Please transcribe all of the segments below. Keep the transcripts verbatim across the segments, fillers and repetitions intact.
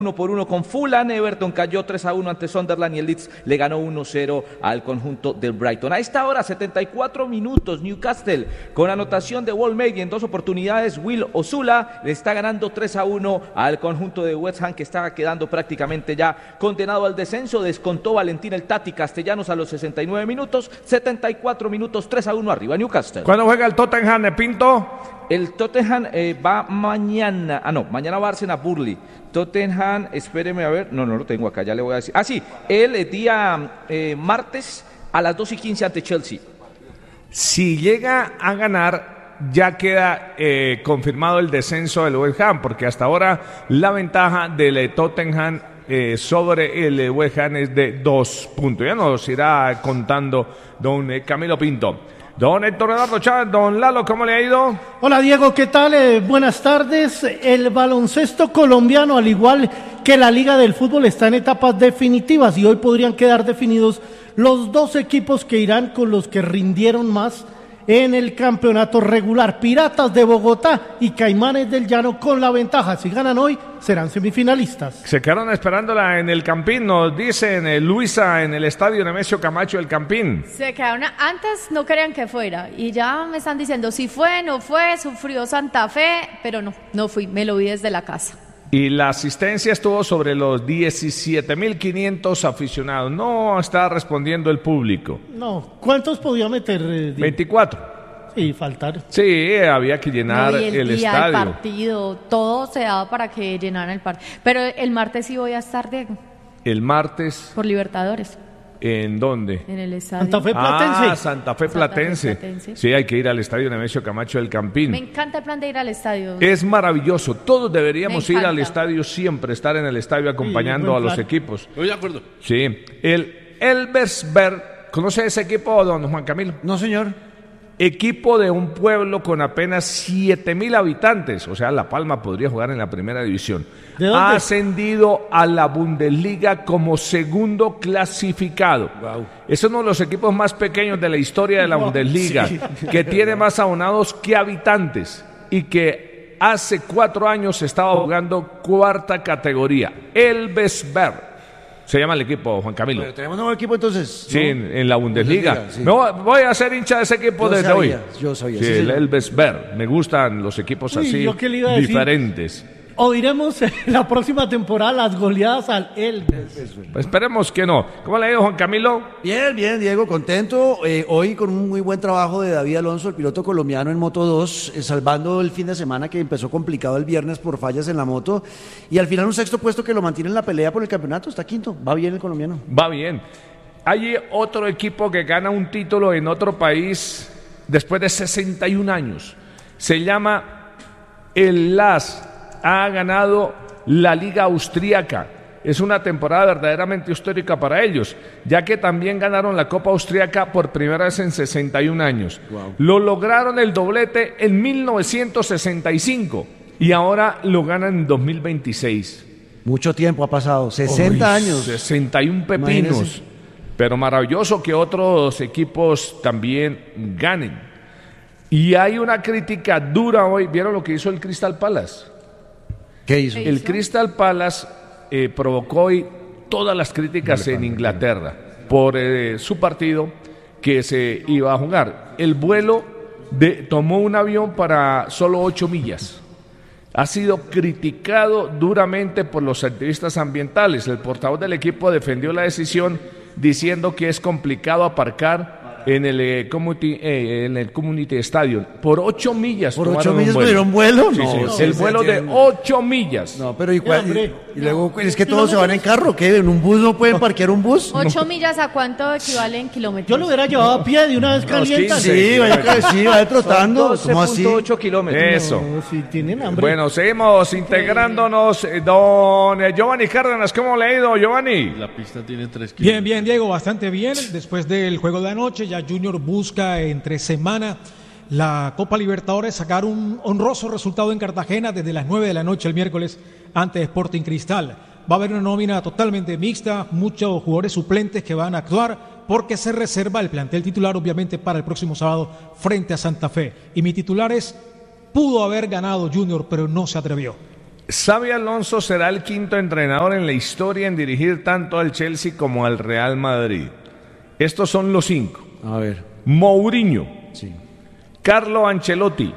uno por uno con Fulham. Everton cayó tres a uno ante Sunderland y el Leeds le ganó uno cero al conjunto del Brighton. A esta hora, setenta y cuatro minutos, Newcastle con anotación de Walmsley en dos oportunidades. Will Osula le está ganando tres a uno al conjunto de West Ham, que estaba quedando prácticamente ya condenado al descenso. Descontó Valentín el Tati Castellanos a los sesenta y nueve minutos, setenta y cuatro minutos, tres a uno arriba Newcastle. ¿Cuándo juega el Tottenham de Pinto? El Tottenham eh, va mañana, ah no, mañana va a Arsenal Burnley. Tottenham, espéreme a ver, no, no lo tengo acá, ya le voy a decir. Ah, sí, el día eh, martes a las dos y quince ante Chelsea. Si llega a ganar, ya queda eh, confirmado el descenso del West Ham, porque hasta ahora la ventaja del Tottenham eh, sobre el West Ham es de dos puntos. Ya nos irá contando don eh, Camilo Pinto. Don Héctor Eduardo Chávez, don Lalo, ¿cómo le ha ido? Hola Diego, ¿qué tal? Eh, buenas tardes. El baloncesto colombiano, al igual que la Liga del Fútbol, está en etapas definitivas y hoy podrían quedar definidos los dos equipos que irán con los que rindieron más en el campeonato regular. Piratas de Bogotá y Caimanes del Llano con la ventaja. Si ganan hoy, serán semifinalistas. Se quedaron esperándola en el Campín, nos dicen eh, Luisa, en el estadio Nemesio Camacho del Campín. Se quedaron, antes no querían que fuera y ya me están diciendo si fue, no fue, sufrió Santa Fe, pero no, no fui, me lo vi desde la casa. Y la asistencia estuvo sobre los diecisiete mil quinientos aficionados. No está respondiendo el público. No, ¿cuántos podía meter? Eh, veinticuatro. Sí, faltar. Sí, había que llenar no, y el, el día, estadio. El partido, todo se daba para que llenaran el partido. Pero el martes sí voy a estar, Diego. El martes. Por Libertadores. ¿En dónde? En el estadio. Santa Fe Platense. Ah, Santa Fe Platense. Santa Fe Platense. Sí, hay que ir al estadio Nemesio Camacho del Campín. Me encanta el plan de ir al estadio. Es maravilloso. Todos deberíamos ir al estadio siempre, estar en el estadio acompañando sí, a los equipos. Estoy de acuerdo. Sí. El Elversberg, ¿conoce ese equipo, don Juan Camilo? No, señor. Equipo de un pueblo con apenas siete mil habitantes, o sea, La Palma podría jugar en la primera división. Ha ascendido a la Bundesliga como segundo clasificado. Wow. Es uno de los equipos más pequeños de la historia de la wow. Bundesliga, sí. que tiene más abonados que habitantes y que hace cuatro años estaba jugando cuarta categoría. Elversberg se llama el equipo, Juan Camilo. Pero tenemos un nuevo equipo entonces. Sí, ¿no? en, en la Bundesliga. Bundesliga sí. No, voy a ser hincha de ese equipo yo desde sabía, hoy. Yo sabía. Sí, sí, el Elversberg. Me gustan los equipos Uy, así, diferentes. Oiremos la próxima temporada las goleadas al Elversberg. Pues esperemos que no. ¿Cómo le ha ido, Juan Camilo? Bien, bien, Diego, contento. Eh, hoy con un muy buen trabajo de David Alonso, el piloto colombiano en Moto dos, eh, salvando el fin de semana que empezó complicado el viernes por fallas en la moto. Y al final un sexto puesto que lo mantiene en la pelea por el campeonato. Está quinto. Va bien el colombiano. Va bien. Hay otro equipo que gana un título en otro país después de sesenta y un años. Se llama el L A S. Ha ganado la Liga Austríaca. Es una temporada verdaderamente histórica para ellos, ya que también ganaron la Copa Austríaca por primera vez en sesenta y un años. Wow. Lo lograron el doblete en mil novecientos sesenta y cinco y ahora lo ganan en dos mil veintiséis. Mucho tiempo ha pasado, sesenta Uy, años. sesenta y un pepinos. Imagínese. Pero maravilloso que otros equipos también ganen. Y hay una crítica dura hoy. ¿Vieron lo que hizo el Crystal Palace? ¿Qué hizo? El Crystal Palace eh, provocó hoy todas las críticas en Inglaterra por eh, su partido que se iba a jugar. El vuelo de, tomó un avión para solo ocho millas. Ha sido criticado duramente por los activistas ambientales. El portavoz del equipo defendió la decisión diciendo que es complicado aparcar en el, eh, community, eh, en el Community Stadium por ocho millas. ¿Por ocho millas tuvieron vuelo? Sí, no, sí, no, el vuelo de ocho millas. No, pero igual. Y, y luego, es que todos se van en carro, ¿qué? ¿En un bus no pueden parquear un bus? ¿Ocho no. millas a cuánto equivale en kilómetros? Yo lo hubiera llevado a pie de una vez caliente. Sí, vaya, sí, vaya trotando. doce punto ocho kilómetros. Eso. No, si tienen hambre. Bueno, seguimos integrándonos. Don Giovanni Cárdenas, ¿cómo le ha ido, Giovanni? La pista tiene tres kilómetros. Bien, bien, Diego, bastante bien. Después del juego de anoche, ya Junior busca entre semana la Copa Libertadores, sacar un honroso resultado en Cartagena desde las nueve de la noche el miércoles ante Sporting Cristal. Va a haber una nómina totalmente mixta, muchos jugadores suplentes que van a actuar porque se reserva el plantel titular obviamente para el próximo sábado frente a Santa Fe. Y mi titular es, pudo haber ganado Junior pero no se atrevió. Xabi Alonso será el quinto entrenador en la historia en dirigir tanto al Chelsea como al Real Madrid. Estos son los cinco. A ver. Mourinho. Sí. Carlo Ancelotti.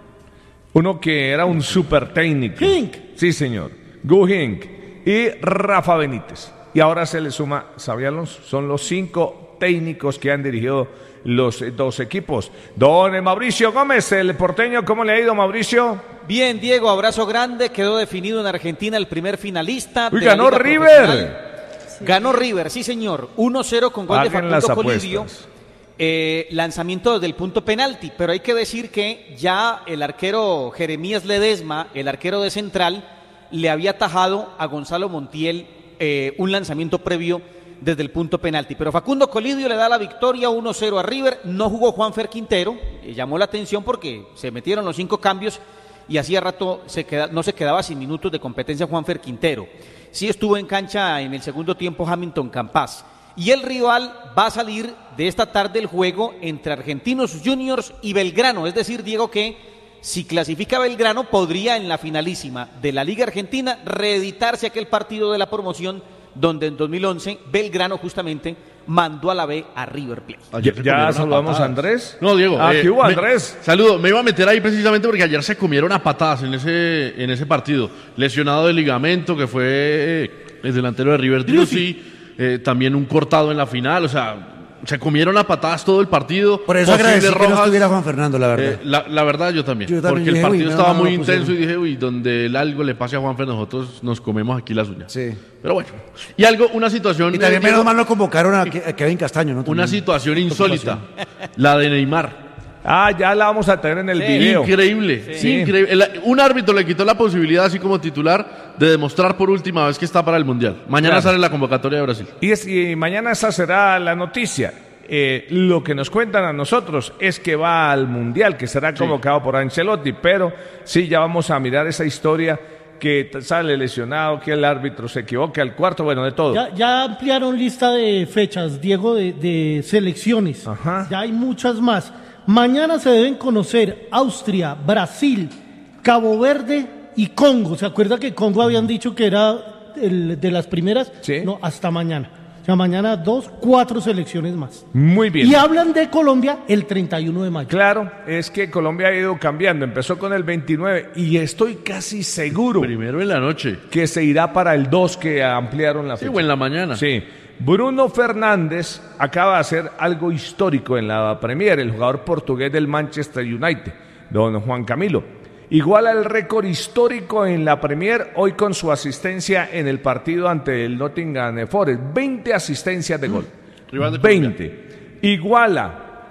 Uno que era un super técnico. Hink. Sí, señor. Gu Hink. Y Rafa Benítez. Y ahora se le suma Xabi Alonso. Son los cinco técnicos que han dirigido los dos equipos. Don Mauricio Gómez, el porteño, ¿cómo le ha ido, Mauricio? Bien, Diego, abrazo grande. Quedó definido en Argentina el primer finalista. Uy, de la ganó Liga River. Profesional. Ganó River, sí, señor. uno cero con gol Paguen de las Facundo Colidio. apuestas. Eh, lanzamiento desde el punto penalti, pero hay que decir que ya el arquero Jeremías Ledesma, el arquero de Central, le había atajado a Gonzalo Montiel eh, un lanzamiento previo desde el punto penalti. Pero Facundo Colidio le da la victoria uno cero a River. No jugó Juanfer Quintero, eh, llamó la atención porque se metieron los cinco cambios y hacía rato se queda, no se quedaba sin minutos de competencia Juanfer Quintero. Sí estuvo en cancha en el segundo tiempo Hamilton Campas. Y el rival va a salir de esta tarde el juego entre Argentinos Juniors y Belgrano. Es decir, Diego, que si clasifica Belgrano podría en la finalísima de la Liga Argentina reeditarse aquel partido de la promoción donde en dos mil once Belgrano justamente mandó a la B a River Plate. Ya, ya saludamos a Andrés. No, Diego. Ah, eh, ¿qué hubo, me- Andrés? Saludo. Me iba a meter ahí precisamente porque ayer se comieron a patadas en ese, en ese partido. Lesionado de ligamento, que fue eh, el delantero de River Drussi. Eh, también un cortado en la final. O sea, se comieron a patadas todo el partido. Por eso Posibles agradecí que no rojas. estuviera Juan Fernando, la verdad. Eh, la, la verdad, yo también. Yo también porque dije, el partido uy, no, estaba no, muy no pusieron. intenso y dije, uy, donde el algo le pase a Juanfer, nosotros nos comemos aquí las uñas. Sí. Pero bueno. Y algo, una situación. Y también eh, menos Diego, mal no convocaron a, Ke- a Kevin Castaño, ¿no? una También. situación insólita. La de Neymar. Ah, ya la vamos a tener en el Sí. video. Increíble, Sí. increíble. El- un árbitro le quitó la posibilidad, así como titular, de demostrar por última vez que está para el Mundial. Mañana Claro. sale la convocatoria de Brasil. Y, es, y mañana esa será la noticia. Eh, lo que nos cuentan a nosotros es que va al Mundial, que será convocado por Ancelotti, pero sí, ya vamos a mirar esa historia que t- sale lesionado, que el árbitro se equivoca, al cuarto, bueno, de todo. Ya, ya ampliaron lista de fechas, Diego, de, de selecciones. Ajá. Ya hay muchas más. Mañana se deben conocer Austria, Brasil, Cabo Verde y Congo. ¿Se acuerda que Congo habían dicho que era el de las primeras? Sí. No, hasta mañana. O sea, mañana dos, cuatro selecciones más. Muy bien. Y hablan de Colombia el treinta y uno de mayo. Claro, es que Colombia ha ido cambiando, empezó con el veintinueve y estoy casi seguro Primero en la noche. que se irá para el dos, que ampliaron la Sí, fecha. o en la mañana. Sí. Bruno Fernández acaba de hacer algo histórico en la Premier, el jugador portugués del Manchester United, don Juan Camilo. Iguala el récord histórico en la Premier hoy con su asistencia en el partido ante el Nottingham Forest. veinte asistencias de gol. Rival de veinte. Iguala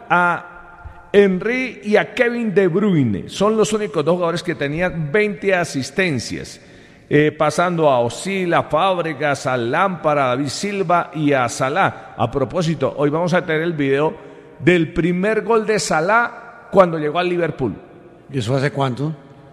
a Henry y a Kevin De Bruyne. Son los únicos dos jugadores que tenían veinte asistencias. Eh, pasando a Osil, a Fábregas, a Lámpara, a David Silva y a Salah. A propósito, hoy vamos a tener el video del primer gol de Salah cuando llegó al Liverpool. ¿Y eso hace cuánto?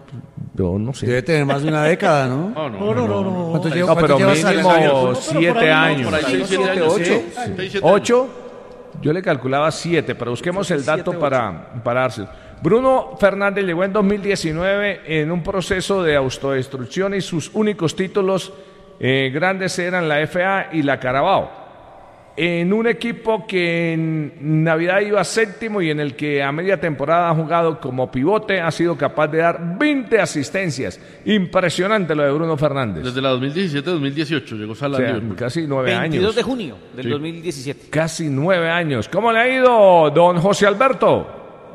Yo no sé. Debe tener más de una década, ¿no? Oh, no, No, no, no, no. ¿Cuánto lleva, No, pero cuánto lleva mínimo Salah? pero por siete ahí no, años. Por ahí seis, siete Siete, años. ocho. Sí, seis, siete años. ¿Ocho? Yo le calculaba siete, pero busquemos el dato para, para dárselo. Bruno Fernández llegó en dos mil diecinueve en un proceso de autodestrucción y sus únicos títulos eh, grandes eran la F A y la Carabao. En un equipo que en Navidad iba séptimo y en el que a media temporada ha jugado como pivote, ha sido capaz de dar veinte asistencias. Impresionante lo de Bruno Fernández. Desde la dos mil diecisiete a dos mil dieciocho llegó O Salah sea, al Liverpool. casi nueve veintidós años. de junio del Sí. dos mil diecisiete. Casi nueve años. ¿Cómo le ha ido, don José Alberto?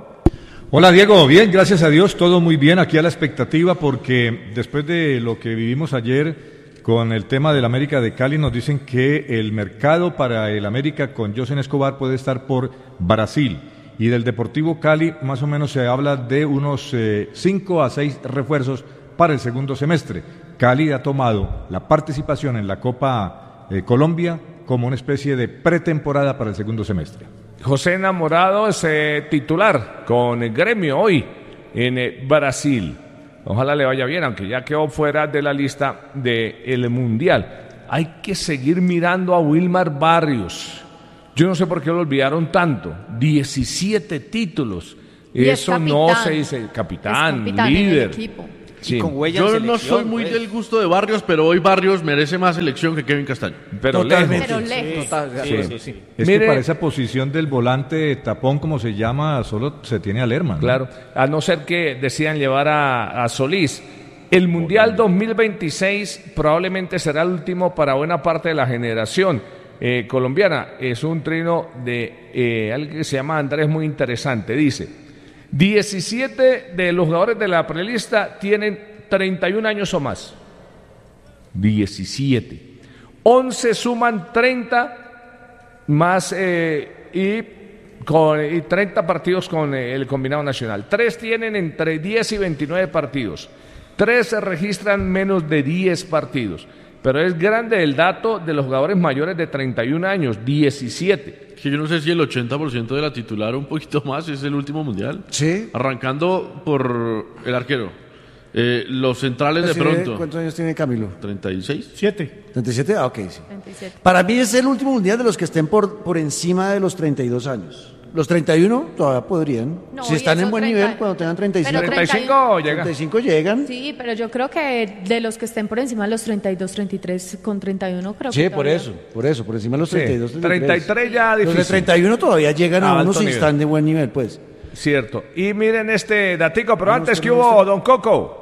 Hola Diego, bien, gracias a Dios, todo muy bien, aquí a la expectativa porque después de lo que vivimos ayer con el tema del América de Cali nos dicen que el mercado para el América con José Escobar puede estar por Brasil y del Deportivo Cali más o menos se habla de unos cinco a seis refuerzos para el segundo semestre. Cali ha tomado la participación en la Copa eh, Colombia como una especie de pretemporada para el segundo semestre. José Enamorado es eh, titular con el Gremio hoy en eh, Brasil. Ojalá le vaya bien, aunque ya quedó fuera de la lista del Mundial. Hay que seguir mirando a Wilmar Barrios. Yo no sé por qué lo olvidaron tanto. diecisiete títulos. Y es Eso no capitán. se dice. Capitán, Es capitán en el líder. equipo. Sí. Y con huella en Yo no selección, soy muy pues. del gusto de Barrios, pero hoy Barrios merece más selección que Kevin Castaño. Pero Totalmente. lejos. Pero lejos. Total, de Sí. acuerdo, sí. Es Mire- que para esa posición del volante tapón, como se llama, solo se tiene a Lerman, ¿no? Claro, a no ser que decidan llevar a, a Solís. El Mundial dos mil veintiséis probablemente será el último para buena parte de la generación eh, colombiana. Es un trino de eh, alguien que se llama Andrés muy interesante. Dice, diecisiete de los jugadores de la prelista tienen treinta y un años o más. diecisiete. once suman treinta más eh, y, con, y treinta partidos con eh, el combinado nacional. Tres tienen entre diez y veintinueve partidos. Tres se registran menos de diez partidos. Pero es grande el dato de los jugadores mayores de treinta y un años, diecisiete. Que yo no sé si el ochenta por ciento de la titular o un poquito más es el último mundial. Sí. Arrancando por el arquero. Eh, los centrales de pronto. ¿Cuántos años tiene Camilo? ¿treinta y seis? Siete. ¿treinta y siete? Ah, ok, sí. treinta y siete. Para mí es el último mundial de los que estén por, por encima de los treinta y dos años. Los treinta y uno todavía podrían. No, si y están en esos buen treinta nivel, cuando tengan treinta y cinco. Pero treinta y cinco llega. treinta y cinco llegan. Sí, pero yo creo que de los que estén por encima de los treinta y dos, treinta y tres, con treinta y uno creo que Sí, por todavía- eso, por eso, por encima de los Sí, treinta y dos, treinta y tres. treinta y tres ya Los de difícil. treinta y uno todavía llegan A a uno alto si nivel. están de buen nivel, pues. Cierto. Y miren este datico, pero antes que hubo, don Coco.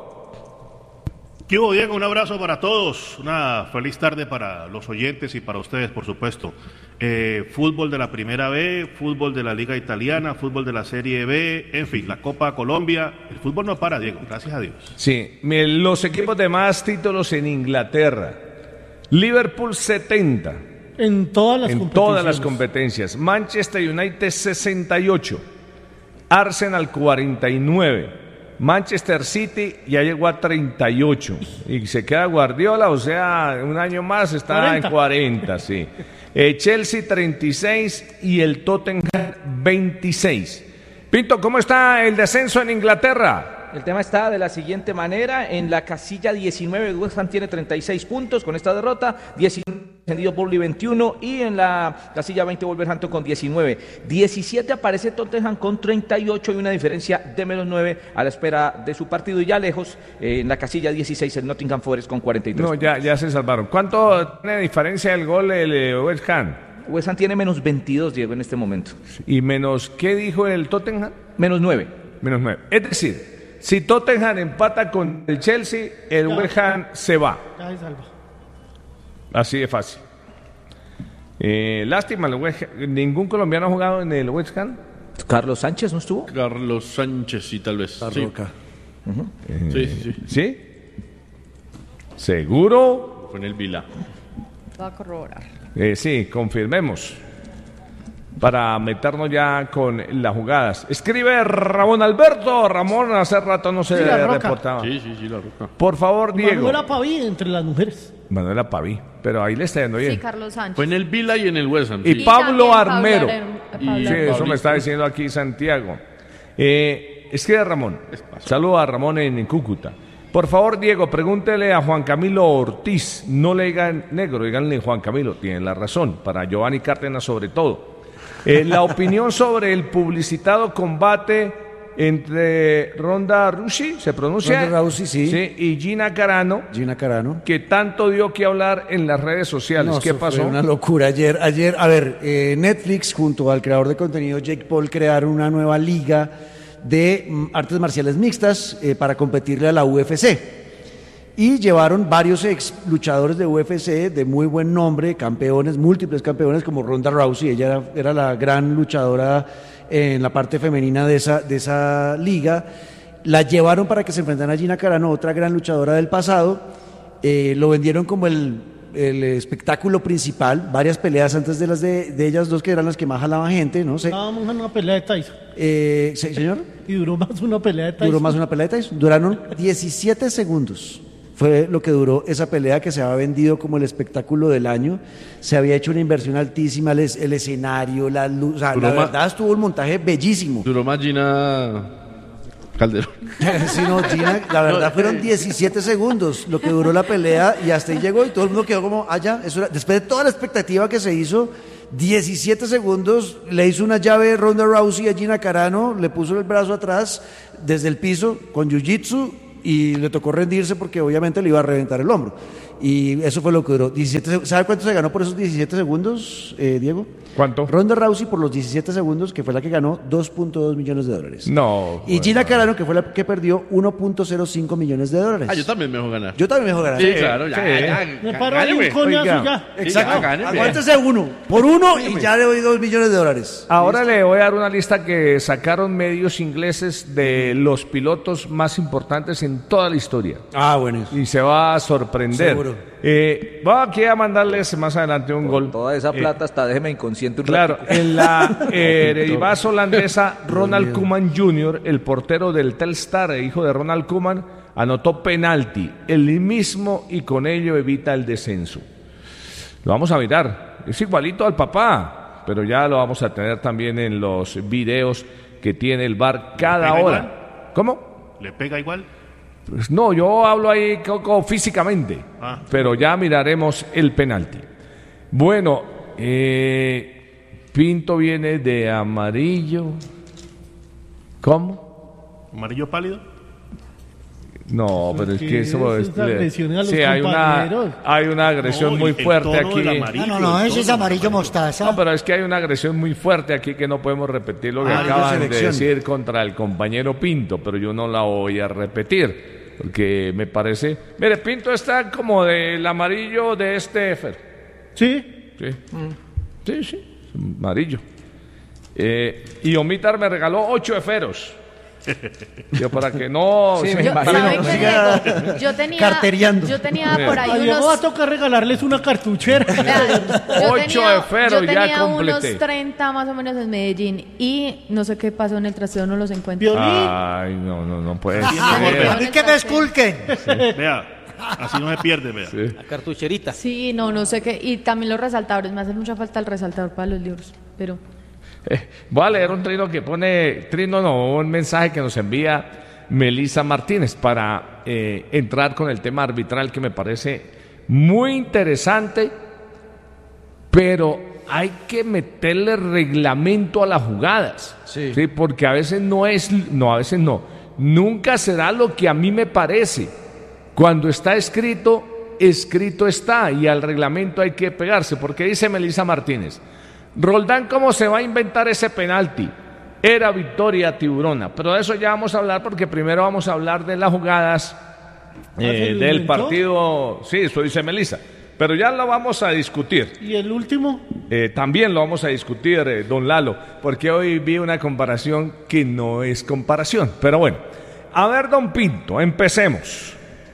¿Qué hubo, Diego? Un abrazo para todos, una feliz tarde para los oyentes y para ustedes, por supuesto. Eh, fútbol de la Primera B, fútbol de la Liga Italiana, fútbol de la Serie B, en fin, la Copa Colombia. El fútbol no para, Diego, gracias a Dios. Sí, miren, los equipos de más títulos en Inglaterra. Liverpool setenta En todas las en competiciones. todas las competencias. Manchester United sesenta y ocho. Arsenal cuarenta y nueve. Manchester City ya llegó a treinta y ocho y se queda Guardiola, o sea, un año más está cuarenta. en cuarenta, sí. Eh, Chelsea treinta y seis y el Tottenham veintiséis. Pinto, ¿cómo está el descenso en Inglaterra? El tema está de la siguiente manera: en la casilla diecinueve, West Ham tiene treinta y seis puntos con esta derrota, diecinueve descendido Burnley veintiuno, y en la casilla veinte Wolverhampton con diecinueve. diecisiete aparece Tottenham con treinta y ocho y una diferencia de menos nueve a la espera de su partido, y ya lejos eh, en la casilla dieciséis el Nottingham Forest con cuarenta y tres. No, ya, ya se salvaron. ¿Cuánto tiene diferencia el gol el eh, West Ham? West Ham tiene menos veintidós, Diego, en este momento. Y menos, ¿qué dijo el Tottenham? Menos nueve. Menos nueve. Es decir, si Tottenham empata con el Chelsea, el West Ham se va. Ya se salva. Así de fácil. Eh, lástima, el West Ham- ningún colombiano ha jugado en el West Ham. Carlos Sánchez no estuvo. Carlos Sánchez, sí, tal vez. La Sí. Roca. Sí, sí, sí. ¿Sí? ¿Seguro? Fue en el Vila. Va a corroborar. Eh, sí, confirmemos. Para meternos ya con las jugadas. Escribe Ramón Alberto. Ramón, hace rato no se Sí, la Roca. reportaba. Sí, sí, sí, la Roca. Por favor, Diego. Manuela Paví entre las mujeres. Manuela Paví. Pero ahí le está yendo bien. Sí, Carlos Sánchez. Fue en el Vila y en el West Ham. Y sí. Pablo también Armero. Pablo Ar- Y- Pablo Sí, Armero. eso me está diciendo aquí Santiago. Eh, escribe Ramón. Saludo a Ramón en Cúcuta. Por favor, Diego, pregúntele a Juan Camilo Ortiz. No le digan negro, díganle Juan Camilo. Tienen la razón. Para Giovanni Cárdenas sobre todo. Eh, la opinión sobre el publicitado combate entre Ronda Rousey, ¿se pronuncia? Ronda Rousey, sí. Y Gina Carano, Gina Carano. que tanto dio que hablar en las redes sociales. No, ¿Qué eso pasó? Fue una locura. Ayer, ayer, a ver, eh, Netflix junto al creador de contenido Jake Paul crearon una nueva liga de mm, artes marciales mixtas eh, para competirle a la U F C. Y llevaron varios ex luchadores de U F C de muy buen nombre, campeones, múltiples campeones como Ronda Rousey. Ella era, era la gran luchadora en la parte femenina de esa, de esa liga. La llevaron para que se enfrentaran a Gina Carano, otra gran luchadora del pasado. Eh, lo vendieron como el, el espectáculo principal, varias peleas antes de las de, de ellas dos, que eran las que más jalaban gente, no sé. Estábamos en una pelea de Tyson. Eh, ¿sí, señor? Y duró más una pelea de Tyson. Duró más una pelea de Tyson. Duraron diecisiete segundos. Fue lo que duró esa pelea, que se había vendido como el espectáculo del año. Se había hecho una inversión altísima, el, es- el escenario, la luz. O sea, Duró la más- verdad estuvo el montaje bellísimo. Duró más Gina Calderón. Sí, no, Gina, la verdad fueron diecisiete segundos lo que duró la pelea, y hasta ahí llegó y todo el mundo quedó como, ah, ya, eso era- después de toda la expectativa que se hizo, diecisiete segundos, le hizo una llave Ronda Rousey a Gina Carano, le puso el brazo atrás desde el piso con jiu-jitsu, y le tocó rendirse porque obviamente le iba a reventar el hombro. Y eso fue lo que duró. diecisiete, ¿sabe cuánto se ganó por esos diecisiete segundos, eh, Diego? ¿Cuánto? Ronda Rousey por los diecisiete segundos, que fue la que ganó dos punto dos millones de dólares. No. Y Gina Carano, que fue la que perdió uno punto cero cinco millones de dólares. Ah, yo también me dejo ganar. Yo también me dejo ganar. Sí, claro, ya. Sí. ya, Me ya, paro ahí un gáneme. coñazo Oiga. y ya. Exacto. Sí, ya, gáneme. Aguántese uno. Por uno y ya le doy dos millones de dólares. Ahora le voy a dar una lista que sacaron medios ingleses de los pilotos más importantes en toda la historia. Ah, bueno. Y se va a sorprender. Seguro. Eh, voy aquí a mandarles más adelante un gol. Toda esa plata hasta déjeme inconsciente un Claro, ratico. en la eh, Eredivisie holandesa, Ronald Koeman junior, el portero del Telstar e hijo de Ronald Koeman, anotó penalti, el mismo, y con ello evita el descenso. Lo vamos a mirar, es igualito al papá, pero ya lo vamos a tener también en los videos que tiene el V A R cada ¿Le pega hora. igual? ¿Cómo? ¿Le pega igual? Pues no, yo hablo ahí Coco, físicamente, Ah. pero ya miraremos el penalti. Bueno, eh, Pinto viene de amarillo. ¿Cómo? ¿Amarillo pálido? No, pero es ¿Qué que es? eso Es agresión a los sí, hay una, compañeros. hay una agresión No, muy el fuerte tono aquí. del amarillo, No, no, no, el ese es tono. amarillo mostaza. No, pero es que hay una agresión muy fuerte aquí que no podemos repetir lo que Ah, acaban de selección. decir contra el compañero Pinto, pero yo no la voy a repetir, porque me parece... Mire, Pinto está como del amarillo de este Efer. Sí. Sí, sí, sí, amarillo. Eh, y Omitar me regaló ocho Eferos. Yo para que no... Sí, me Yo, imagino. ¿sabe no qué, siga Diego? Yo tenía, carteriando. yo tenía por ahí A Diego va a unos... tocar regalarles una cartuchera. Vea, yo Ocho tenía- de Fero, yo ya tenía completé. unos treinta más o menos en Medellín y no sé qué pasó en el trasteo, no los encuentro. Violín. Ay, no, no, no puede Bien, mejor, ser. vea. A mí que me esculquen. Vea, así no se pierde, vea. Sí. La cartucherita. Sí, no, no sé qué. Y también los resaltadores, me hace mucha falta el resaltador para los libros, pero... Eh, voy a leer un trino que pone, trino no, un mensaje que nos envía Melisa Martínez para eh, entrar con el tema arbitral que me parece muy interesante, pero hay que meterle reglamento a las jugadas, Sí. porque a veces no es, no, a veces no, nunca será lo que a mí me parece. Cuando está escrito, escrito está, y al reglamento hay que pegarse, porque dice Melisa Martínez, Roldán, ¿cómo se va a inventar ese penalti? Era victoria tiburona, pero de eso ya vamos a hablar porque primero vamos a hablar de las jugadas eh, ¿se lo del inventó? partido. Sí, eso dice Melissa, pero ya lo vamos a discutir. ¿Y el último? Eh, también lo vamos a discutir, eh, don Lalo, porque hoy vi una comparación que no es comparación. Pero bueno, a ver, don Pinto, empecemos.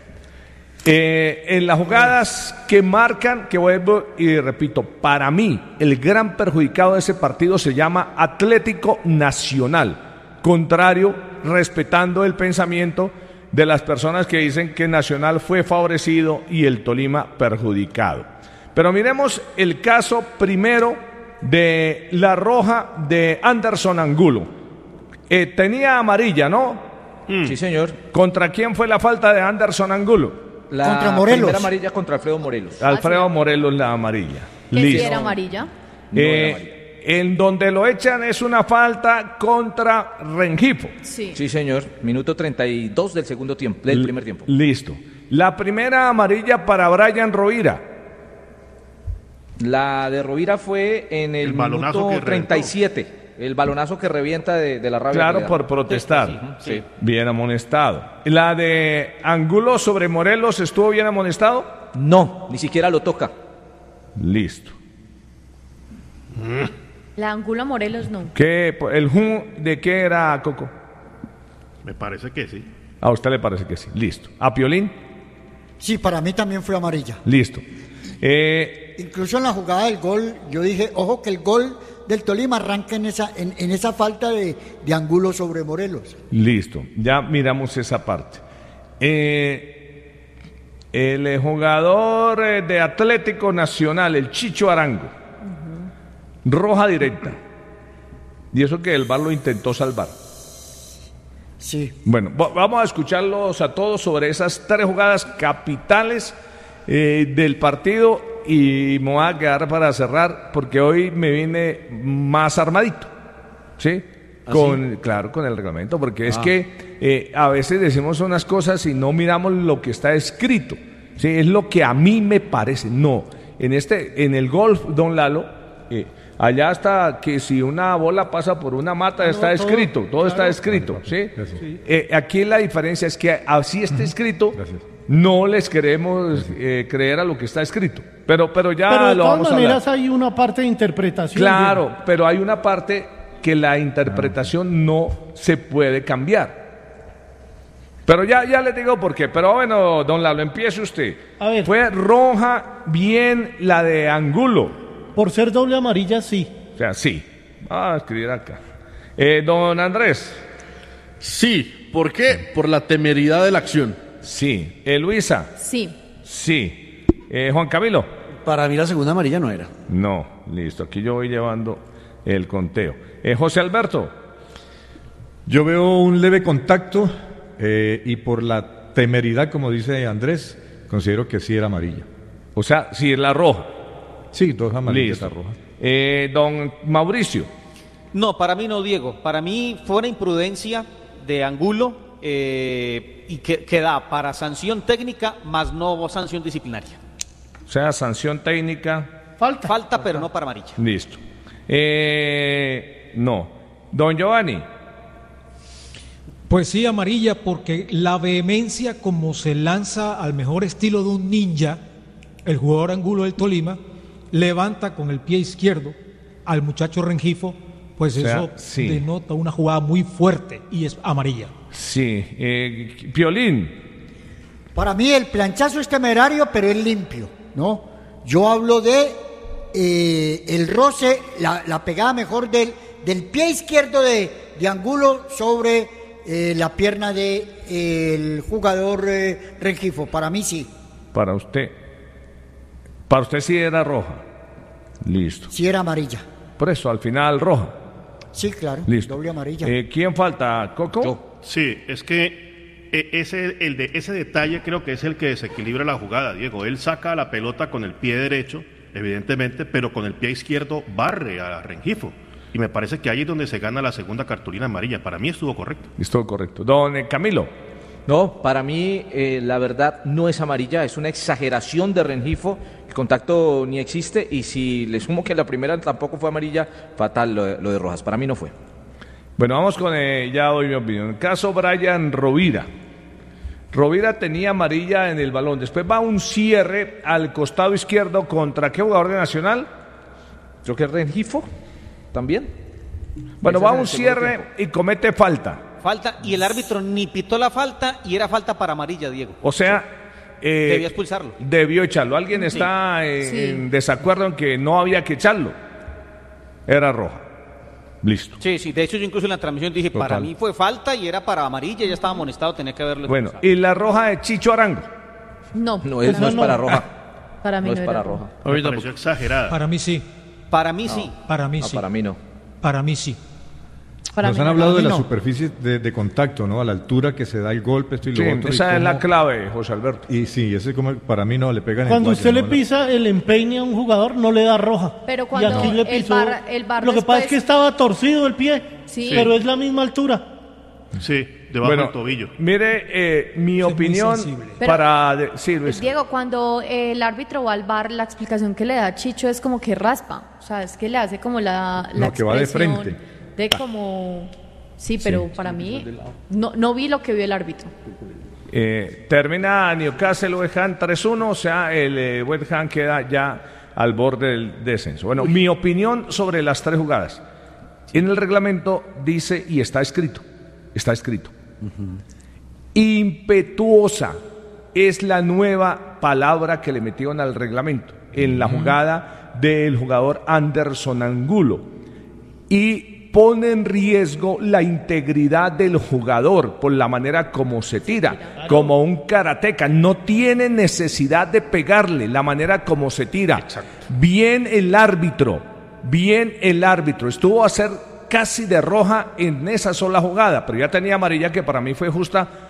Eh, en las jugadas que marcan, que vuelvo y repito, para mí el gran perjudicado de ese partido se llama Atlético Nacional, contrario, respetando el pensamiento de las personas que dicen que Nacional fue favorecido y el Tolima perjudicado. Pero miremos el caso primero de la roja de Anderson Angulo. Eh, tenía amarilla, ¿no? Sí, señor. ¿Contra quién fue la falta de Anderson Angulo? La Contra Morelos. primera amarilla contra Alfredo Morelos. Alfredo Morelos la amarilla. Que sí Listo. era amarilla. No era Eh, amarilla. en donde lo echan es una falta contra Rengifo. Sí. Sí, señor. Minuto treinta y dos del segundo tiempo, del primer tiempo. Listo. La primera amarilla para Brian Rovira. La de Rovira fue en el, El balonazo minuto que reventó. treinta y siete. El balonazo que revienta de, de la rabia. Claro, que le da. por protestar. Sí. Bien amonestado. La de Angulo sobre Morelos estuvo bien amonestado. No, ni siquiera lo toca. Listo. La Angulo Morelos no. ¿Qué, el jun de qué era, Coco? Me parece que sí. A usted le parece que sí. Listo. A Piolín. Sí, para mí también fue amarilla. Listo. Eh, Incluso en la jugada del gol, yo dije, ojo que el gol del Tolima arranca en esa, en, en esa falta de, de Angulo sobre Morelos. Listo, ya miramos esa parte. Eh, el eh, jugador eh, de Atlético Nacional, el Chicho Arango, roja directa. Y eso que el V A R lo intentó salvar. Sí. Bueno, va- vamos a escucharlos a todos sobre esas tres jugadas capitales eh, del partido y me voy a quedar para cerrar porque hoy me vine más armadito. ¿Sí? Con, claro, con el reglamento, porque es Ah. que eh, a veces decimos unas cosas y no miramos lo que está escrito. Sí, es lo que a mí me parece. No, en este, en el golf, don Lalo, eh, allá está que si una bola pasa por una mata No, está todo, escrito, todo claro. está escrito, ¿sí? Gracias. Eh, aquí la diferencia es que así está escrito, Gracias. no les queremos eh, creer a lo que está escrito. Pero, pero ya Pero de lo todas vamos a hablar. maneras hay una parte de interpretación. Claro, pero hay una parte que la interpretación no se puede cambiar. Pero ya, ya les digo por qué. Pero bueno, don Lalo, empiece usted. A ver. Fue roja bien la de Angulo. Por ser doble amarilla, sí. O sea, sí. Ah, a escribir acá. Eh, don Andrés. Sí, ¿por qué? Por la temeridad de la acción. Sí. Eh, Luisa. Sí. Sí. Eh, Juan Camilo. Para mí la segunda amarilla no era. No, listo. Aquí yo voy llevando el conteo. Eh, José Alberto. Yo veo un leve contacto eh, y por la temeridad, como dice Andrés, considero que sí era amarilla. O sea, sí es la roja. Sí, dos amarillas, Listo. la roja. Eh, don Mauricio. No, para mí no, Diego. Para mí fue una imprudencia de Angulo eh, y que, que da para sanción técnica más no sanción disciplinaria. O sea, sanción técnica. Falta. Falta, pero no para amarilla. Listo. Eh, no. Don Giovanni. Pues sí, amarilla, porque la vehemencia como se lanza al mejor estilo de un ninja, el jugador Angulo del Tolima, levanta con el pie izquierdo al muchacho Rengifo, pues O sea, eso sí. denota una jugada muy fuerte y es amarilla. Sí. Eh, Piolín. Para mí el planchazo es temerario, pero es limpio, ¿no? Yo hablo de eh, el roce, la, la pegada mejor del, del pie izquierdo de, de Angulo sobre eh, la pierna del de, el jugador eh, Rengifo. Para mí sí. Para usted. Para usted sí era roja. Listo. Sí era amarilla. Por eso, al final roja. Sí, claro. Listo. Doble amarilla. Eh, ¿Quién falta? ¿Coco? Sí, es que eh, ese, el de, ese detalle creo que es el que desequilibra la jugada, Diego. Él saca la pelota con el pie derecho, evidentemente, pero con el pie izquierdo barre a Rengifo. Y me parece que ahí es donde se gana la segunda cartulina amarilla. Para mí estuvo correcto. Estuvo correcto. Don eh, Camilo. No, para mí eh, la verdad no es amarilla, es una exageración de Rengifo, el contacto ni existe y si le sumo que la primera tampoco fue amarilla, fatal lo de, lo de Rojas, para mí no fue. Bueno, vamos con, eh, ya doy mi opinión. El caso Brian Rovira. Rovira tenía amarilla en el balón, después va un cierre al costado izquierdo contra ¿qué jugador de Nacional? Creo que Rengifo también. Bueno, Ese va es en un el segundo cierre tiempo. y comete falta. Falta, y el árbitro ni pitó la falta y era falta para amarilla, Diego. O sea, eh, Debía expulsarlo. Debió echarlo. ¿Alguien está eh, Sí. en desacuerdo en que no había que echarlo? Era roja. Listo. Sí, sí, de hecho yo incluso en la transmisión dije, Total. para mí fue falta y era para amarilla, ya estaba amonestado, tenía que haberlo Bueno, expulsado. y la roja de Chicho Arango. No. No es, no es no. para Roja, Para mí no no, es era para roja. Roja. Me pareció exagerada. Para mí sí. Para mí sí. Para mí No, sí. para mí no. Para mí sí. Para Nos mí han no. hablado de Para mí la no. superficie de, de contacto, ¿no? A la altura que se da el golpe, esto y lo Sí, otro. y esa es la cómo- clave, José Alberto. Y sí, ese como para mí no le pegan Cuando el usted le ¿no? pisa el empeine a un jugador, no le da roja. Pero cuando y aquí le el pisó, bar- el bar lo que pasa es después- que estaba torcido el pie, Sí. pero es la misma altura. Sí, debajo Bueno, del tobillo. mire, eh, mi Es muy opinión sensible. Pero- para... de- sí, Luis. Diego, cuando eh, el árbitro va al bar, la explicación que le da a Chicho es como que raspa. O sea, es que le hace como la, la No, que va de expresión frente. de como... Sí, pero para mí no, no vi lo que vio el árbitro. Eh, termina Newcastle West Ham tres uno, o sea, el eh, West Ham queda ya al borde del descenso. Bueno, mi opinión sobre las tres jugadas. En el reglamento dice, y está escrito, está escrito, impetuosa es la nueva palabra que le metieron al reglamento en la jugada del jugador Anderson Angulo. Y pone en riesgo la integridad del jugador por la manera como se tira, como un karateca. No tiene necesidad de pegarle, la manera como se tira. Bien el árbitro, bien el árbitro. Estuvo a ser casi de roja en esa sola jugada, pero ya tenía amarilla que para mí fue justa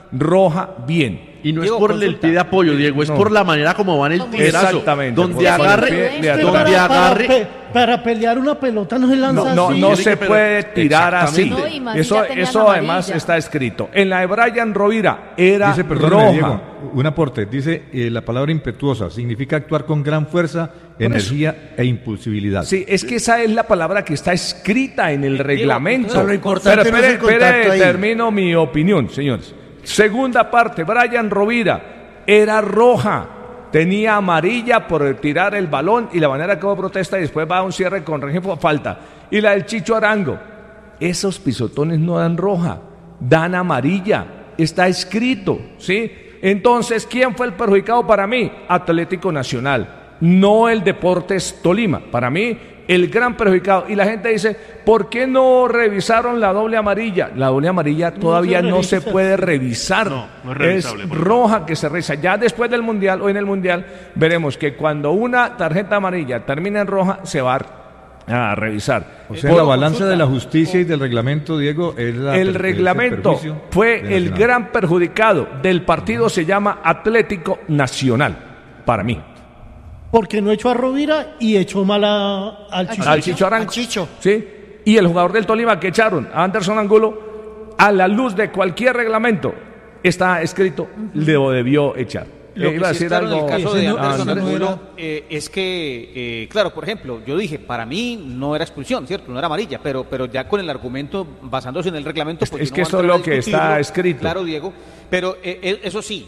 roja bien. Y no Diego, es por consulta. el pie de apoyo, Diego, es No. por la manera como va en el tirazo. Exactamente, Donde por el agarre, pie de Es que atrás. donde para, para agarre. pe- para pelear una pelota no se lanza No, no, así. no Sí, se pero- puede tirar así. Exactamente. No, y más Eso, ya tenían eso amarilla. además está escrito. En la de Brian Rovira era Dice, perdón, roja. Diego, un aporte. Dice, eh, la palabra impetuosa significa actuar con gran fuerza, energía e impulsibilidad. Sí, es que esa es la palabra que está escrita en el reglamento. pero lo importante Pero no es el espere, espere, contacto ahí. termino mi opinión, señores. Segunda parte, Brian Rovira era roja, tenía amarilla por tirar el balón y la manera que hubo protesta y después va a un cierre con Rengifo, falta. Y la del Chicho Arango, esos pisotones no dan roja, dan amarilla, está escrito, ¿sí? Entonces, ¿quién fue el perjudicado para mí? Atlético Nacional, no el Deportes Tolima. Para mí, el gran perjudicado. Y la gente dice, ¿por qué no revisaron la doble amarilla? La doble amarilla todavía no se, revisa. puede revisar. No, no es revisable, Es por roja que se revisa. Ya después del Mundial o en el Mundial veremos que cuando una tarjeta amarilla termina en roja, se va a, a revisar. O sea, Por- la balanza de la justicia y del reglamento, Diego, es la el per- reglamento es el perjuicio fue de el Nacional. gran perjudicado del partido, se llama Atlético Nacional, para mí. Porque no echó a Rovira y echó mal a- al Chicho. Al Chicho Arango. A Chicho. ¿Sí? Y el jugador del Tolima que echaron, a Anderson Angulo, a la luz de cualquier reglamento, está escrito, le debió echar. Lo Eh, que iba a sí decir es claro algo. en el caso Ese de no- Anderson ese no Angulo era- eh, es que, eh, claro, por ejemplo, yo dije, para mí no era expulsión, ¿cierto? No era amarilla, pero, pero ya con el argumento, basándose en el reglamento... Es- pues es yo que no eso voy a es lo entrar a que está discutirlo. escrito. Claro, Diego, pero eh, eh, eso sí,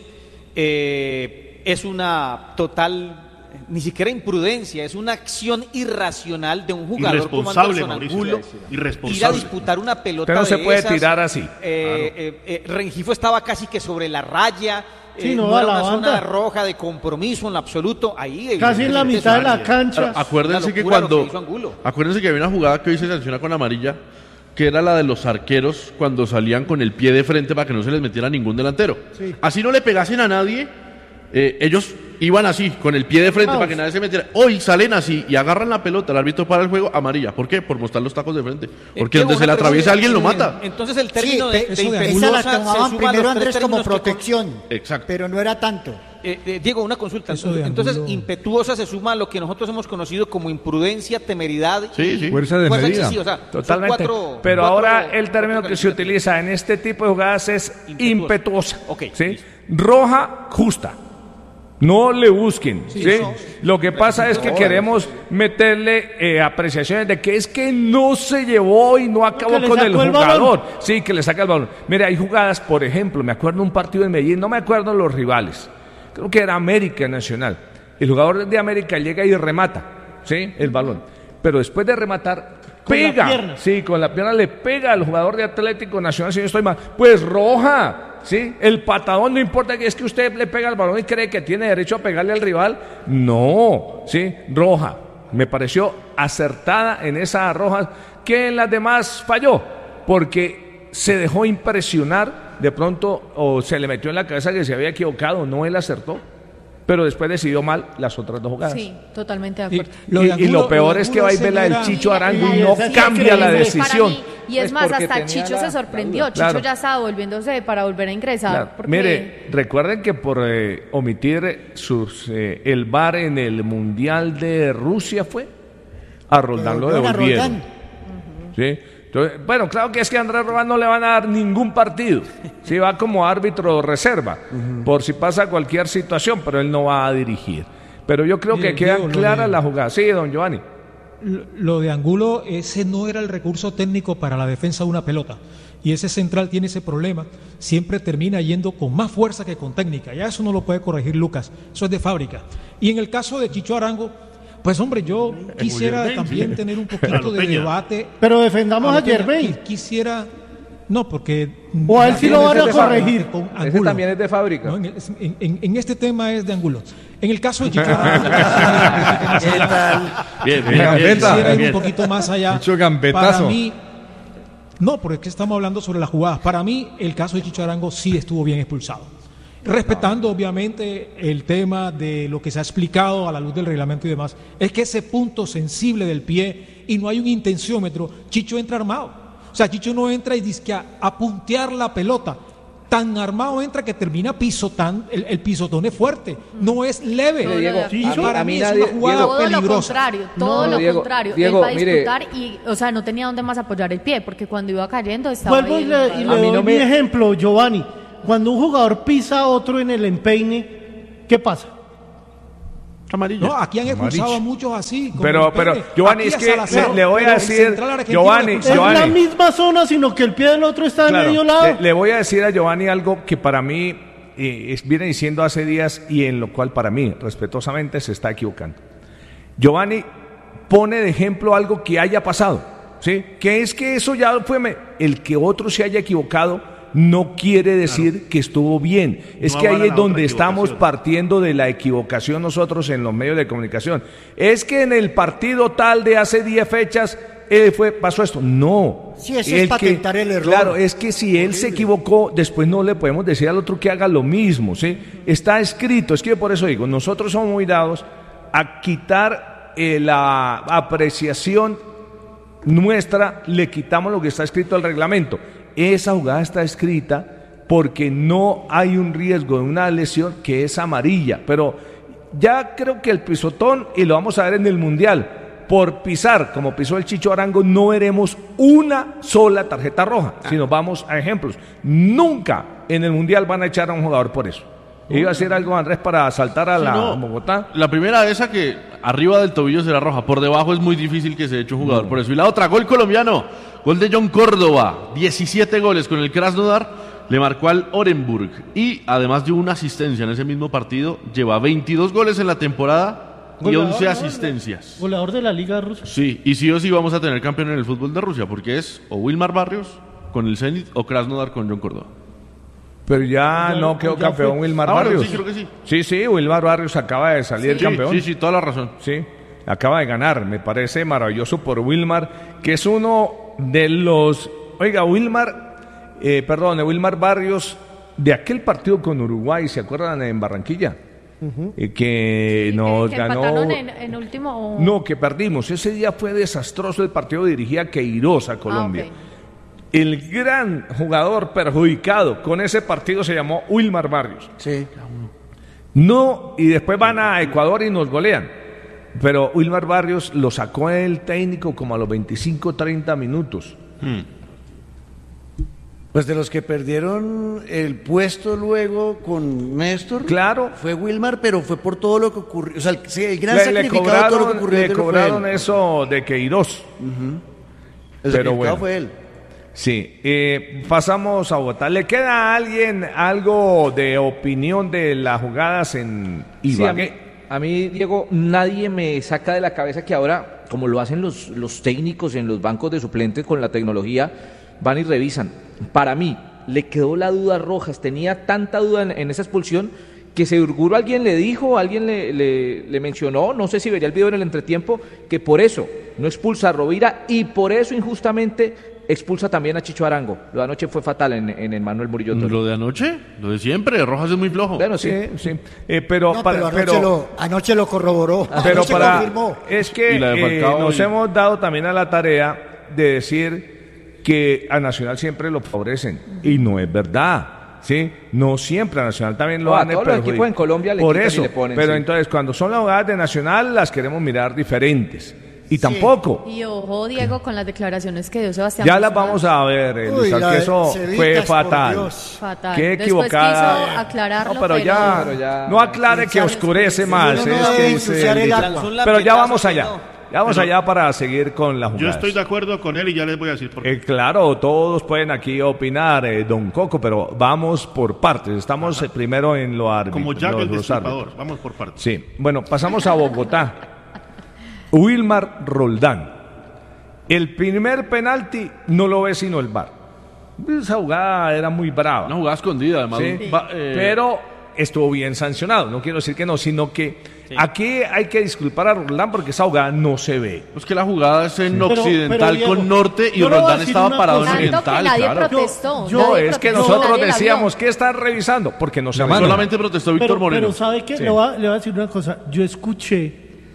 eh, es una total... Ni siquiera imprudencia, es una acción irracional de un jugador como Irresponsable, Anderson Mauricio, Angulo, irresponsable. ir a disputar una pelota Pero no se de puede esas. tirar así. Eh, eh, eh, Rengifo estaba casi que sobre la raya. Sí, eh, no, no a era la una banda. zona roja de compromiso en lo absoluto. Ahí Casi en la evidentemente, mitad de la es una- cancha. Claro, acuérdense Una que locura lo cuando. que hizo Angulo. Acuérdense que había una jugada que hoy se sanciona con amarilla, que era la de los arqueros cuando salían con el pie de frente para que no se les metiera ningún delantero. Así no le pegasen a nadie, eh, ellos iban así, con el pie de frente Vamos. para que nadie se metiera. Hoy salen así y agarran la pelota, el árbitro para el juego, amarilla. ¿Por qué? Por mostrar los tacos de frente. Porque Eh, donde Diego, se le una atraviesa pregunta. a alguien lo mata. Entonces el Sí, término de, pe- de eso de esa impetuosa la se tomaban suma a los primero tres Andrés como términos que con- protección. Exacto. Pero no era tanto. Eh, eh, Diego, una consulta. Eso de Entonces, Angulo. impetuosa se suma a lo que nosotros hemos conocido como imprudencia, temeridad Sí, y sí. Fuerza de fuerza medida. excesiva. O sea, son Totalmente. cuatro- Pero cuatro- ahora el término cuatro que se calificativos. utiliza en este tipo de jugadas es Impetuosa. impetuosa. Ok, ¿sí? listo. Roja justa. No le busquen. ¿sí? eso- Lo que pasa es que queremos meterle eh, apreciaciones de que es que no se llevó y no acabó que le con el sacó el jugador. Sí, que le saca el balón. Mire, hay jugadas, por ejemplo, me acuerdo un partido en Medellín, no me acuerdo los rivales. Creo que era América Nacional. El jugador de América llega y remata, ¿sí? El balón. Pero después de rematar, Con la pega. pierna. Sí, con la pierna le pega al jugador de Atlético Nacional, si no estoy mal. Pues roja. ¿Sí? El patadón no importa, que es que usted le pega al balón y cree que tiene derecho a pegarle al rival. No, ¿sí? Roja. Me pareció acertada en esa roja que en las demás falló, porque se dejó impresionar de pronto o se le metió en la cabeza que se había equivocado, no él acertó, pero después decidió mal las otras dos jugadas. Sí, totalmente de Y acuerdo. lo de Y, y Angulo- lo peor de es que va y Angulo ve la del era- Chicho Y Arango la- y no la- cambia la increíble. decisión. Para mí, y es Pues más, porque hasta tenía Chicho la- se sorprendió. la Chicho Claro. ya estaba volviéndose para volver a ingresar. Claro. porque- Mire, recuerden que por eh, omitir sus, eh, el V A R en el Mundial de Rusia fue, a Roldán lo Volvieron a devolvieron. Roldán. ¿Sí? Entonces, bueno, claro que es que a Andrés Roldán no le van a dar ningún partido. Sí, va como árbitro reserva, por si pasa cualquier situación, pero él no va a dirigir. Pero yo creo que Diego, queda Diego, lo clara de- la jugada. Sí, don Giovanni. Lo- Lo de Angulo, ese no era el recurso técnico para la defensa de una pelota. Y ese central tiene ese problema. Siempre termina yendo con más fuerza que con técnica. Ya eso no lo puede corregir Lucas. Eso es de fábrica. Y en el caso de Chicho Arango, pues hombre, yo quisiera Yerbein, también sí. tener un A poquito lo de Peña. debate. Pero defendamos a lo Peña. Yerbein. Y Quisiera... No, porque... O a él sí lo van a Ese corregir. con Ese Angulo. también es de fábrica. No, en, en- en- en este tema es de Angulo. En el caso de Chicho Arango, ¿Qué tal? Bien, bien, Gambetta. bien, quisiera ir bien. un poquito más allá. Chicho Gambetazo. Para mí, no, porque estamos hablando sobre las jugadas. Para mí, el caso de Chicho Arango sí estuvo bien expulsado. Respetando, obviamente, el tema de lo que se ha explicado a la luz del reglamento y demás, es que ese punto sensible del pie y no hay un intenciómetro, Chicho entra armado. O sea, Chicho no entra y dice que a, a puntear la pelota. tan armado entra que termina pisotando, el, el pisotón es fuerte, no es leve. Mire, Diego, Sí, a mí- para a mí mí nadie- es una jugada Diego- Todo lo peligrosa. contrario, todo No, lo Diego, contrario. Diego, Él va a mire. disputar y, o sea, no tenía dónde más apoyar el pie, porque cuando iba cayendo estaba Vuelvo ahí y le, y el- le A mí doy no mi me- ejemplo, Giovanni. Cuando un jugador pisa a otro en el empeine, ¿qué pasa? Amarilla. No, aquí han expulsado Amarilla. a muchos así. con Pero, el pero, pene. Giovanni, Aquí es a que Salazar, le, le voy a pero el decir, central argentino Giovanni, lo Es expulsaron. la Giovanni, misma zona, sino que el pie del otro está claro, en medio lado. le, le voy a decir a Giovanni algo que para mí eh, es- viene diciendo hace días y en lo cual para mí, respetuosamente, se está equivocando. Giovanni pone de ejemplo algo que haya pasado, ¿sí? Que es que eso ya fue, me- el que otro se haya equivocado no quiere decir que estuvo bien. Es No que ahí avala es la donde otra estamos equivocación. partiendo de la equivocación nosotros en los medios de comunicación. Es que en el partido tal de hace diez fechas eh, fue, pasó esto. No. Sí, eso es patentar el error. Claro, es que si él se equivocó, después no le podemos decir al otro que haga lo mismo, ¿sí? Está escrito, es que por eso digo, nosotros somos muy dados a quitar eh, la apreciación nuestra, le quitamos lo que está escrito al reglamento. Esa jugada está escrita porque no hay un riesgo de una lesión que es amarilla, pero ya creo que el pisotón, y lo vamos a ver en el Mundial, por pisar, como pisó el Chicho Arango, no veremos una sola tarjeta roja, si nos vamos a ejemplos. Nunca en el Mundial van a echar a un jugador por eso. Iba a decir algo, Andrés, para saltar a Sí, la no. Bogotá. La primera esa que arriba del tobillo será roja, por debajo es muy difícil que se eche un jugador por eso. Y la otra, gol colombiano, gol de John Córdoba, diecisiete goles con el Krasnodar, le marcó al Orenburg y además dio una asistencia en ese mismo partido, lleva veintidós goles en la temporada y Goleador, once ¿no? asistencias. Goleador de la Liga Rusa. Sí, y sí o sí vamos a tener campeón en el fútbol de Rusia, porque es o Wilmar Barrios con el Zenit o Krasnodar con John Córdoba. Pero ya, Ya- no quedó ya campeón fue. Wilmar Ah, bueno, Barrios. sí, creo que sí. Sí, sí, Wilmar Barrios acaba de salir Sí, campeón. sí, sí, toda la razón. Sí, acaba de ganar. Me parece maravilloso por Wilmar, que es uno de los... Oiga, Wilmar, eh, perdón, Wilmar Barrios, de aquel partido con Uruguay, ¿se acuerdan en Barranquilla? Eh, que nos que ganó... empataron en, en último. No, que perdimos. Ese día fue desastroso el partido, dirigía Queiroz a Colombia. Ah, ok. El gran jugador perjudicado con ese partido se llamó Wilmar Barrios. Sí. No, y después van a Ecuador y nos golean. Pero Wilmar Barrios lo sacó el técnico como a los veinticinco, treinta minutos. Pues de los que perdieron el puesto luego con Néstor, Claro. fue Wilmar, pero fue por todo lo que ocurrió. O sea, el, sí, el gran Le, le sacrificado de todo lo que cobraron, ocurrió. le anterior fue cobraron él. eso de Queiroz. El pero sacrificado bueno. fue él. Sí, eh, pasamos a Bogotá. ¿Le queda a alguien algo de opinión de las jugadas en Sí, a, mí, Ibagué? a mí, Diego, nadie me saca de la cabeza que ahora, como lo hacen los, los técnicos en los bancos de suplentes con la tecnología, van y revisan. Para mí, le quedó la duda a Rojas. Tenía tanta duda en, en esa expulsión que seguro alguien le dijo, alguien le, le, le mencionó, no sé si vería el video en el entretiempo, que por eso no expulsa a Rovira y por eso injustamente expulsa también a Chicho Arango. Lo de anoche fue fatal en, en el Manuel Murillo Toro. Lo de anoche, lo de siempre, Rojas es muy flojo. Bueno, sí. Sí, sí. Eh, pero, No, para, pero anoche, pero- lo, anoche lo corroboró. pero Anoche para confirmó. es que Y la de eh, Falcao nos y- hemos dado también a la tarea de decir que a Nacional siempre lo favorecen y no es verdad. ¿Sí? No siempre a Nacional también lo No, a han todos los perjudicado. equipos en Colombia le Por quitan y eso, le ponen, pero sí. entonces cuando son las jugadas de Nacional las queremos mirar diferentes. Y tampoco. Y ojo, Diego, con las declaraciones que dio Sebastián. Ya las Guzmán. vamos a ver, eh, Uy, Luis, la que de eso Cevitas, fue por fatal. Dios. Fatal. Qué Después equivocada. quiso aclararlo, No, pero, pero- ya, Pero ya- no aclare que oscurece más. uno no es debe que ensuciar dice- el agua. Lanzó un Pero ya lampietazo vamos que allá. no. Ya vamos allá para seguir con la jugada. Yo estoy de acuerdo con él y ya les voy a decir por qué. Eh, claro, todos pueden aquí opinar, eh, don Coco, pero vamos por partes. Estamos eh, primero en lo árbitro. Como Jack los- el los Destripador. árbitros. Vamos por partes. Sí, bueno, pasamos a Bogotá. Wilmar Roldán. El primer penalti no lo ve sino el V A R. Esa jugada era muy brava. Una jugada escondida, además. Sí, Va- eh, pero estuvo bien sancionado. No quiero decir que no, sino que aquí hay que disculpar a Roldán porque esa jugada no se ve. Es que la jugada es en Pero- occidental pero, Diego, con norte y yo le voy a Roldán decir estaba una parado en cosa. Tanto que oriental, nadie claro. protestó. Yo- No, nadie es que protestó, nosotros nadie la decíamos, vio. ¿qué están revisando? Porque no se La ve. mano. Solamente protestó Víctor Pero, Moreno. pero ¿sabe qué? Sí. Le, voy a, le voy a decir una cosa. Yo escuché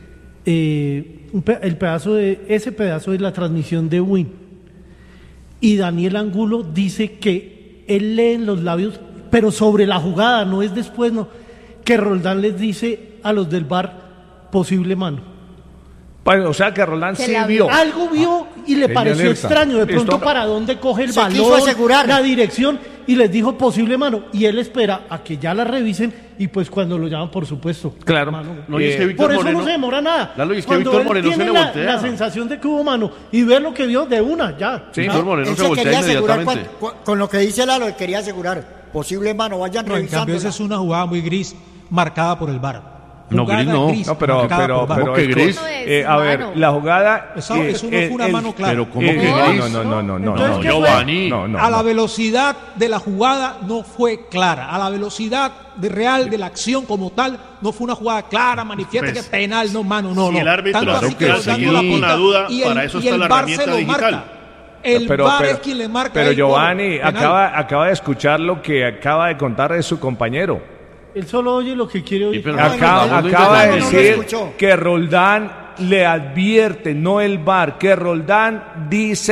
eh, un pe- el pedazo de ese pedazo de la transmisión de Win y Daniel Angulo dice que él lee en los labios, pero sobre la jugada, no es después, no, que Roldán les dice a los del V A R posible mano. Bueno, o sea que Roldán Que sí la vio. Algo vio y le Tenía pareció alerta. extraño, de pronto Listo. para dónde coge el Se quiso balón, asegurar. la dirección, y les dijo posible mano, y él espera a que ya la revisen, y pues cuando lo llaman, por supuesto. Claro. mano. No, y es que Eh, Víctor Por eso Moreno, no se demora nada. Lalo, y es que Cuando Víctor él Moreno se tiene le la, voltea. la sensación de que hubo mano y ver lo que vio de una, ya. Sí. Ya. Víctor Moreno Él se se voltea quería asegurar inmediatamente. cuan- cu- con lo que dice Lalo, él quería asegurar. Posible mano, vayan No, en revisando. cambio, esa es una jugada muy gris marcada por el V A R. No, Jugada gris no. No, pero, marcada pero, por V A R. pero que es co- gris? No es eh, a ver, mano. la jugada. Eso- eh, eso no fue una mano clara. Pero ¿cómo eh, que no, gris? no, no, no, no, Entonces, no, ¿qué no, fue? Giovanni. no, no, a la no. velocidad de la jugada no fue clara. A la velocidad de real de la acción como tal, no fue una jugada clara, manifiesta Pues, que penal, no, mano, no, si no. el árbitro Tanto hace así que que Roldán sí, no la con pita, la duda, y el- para eso y está el la V A R herramienta se lo digital. marca. El pero, V A R pero- es quien le marca. pero ahí como Giovanni penal. acaba, acaba de escuchar lo que acaba de contar de su compañero. Él solo oye lo que quiere oír. Sí, pero no, Acaba, no, no, acaba no, de no lo decir escuchó. que Roldán le advierte, no el V A R, que Roldán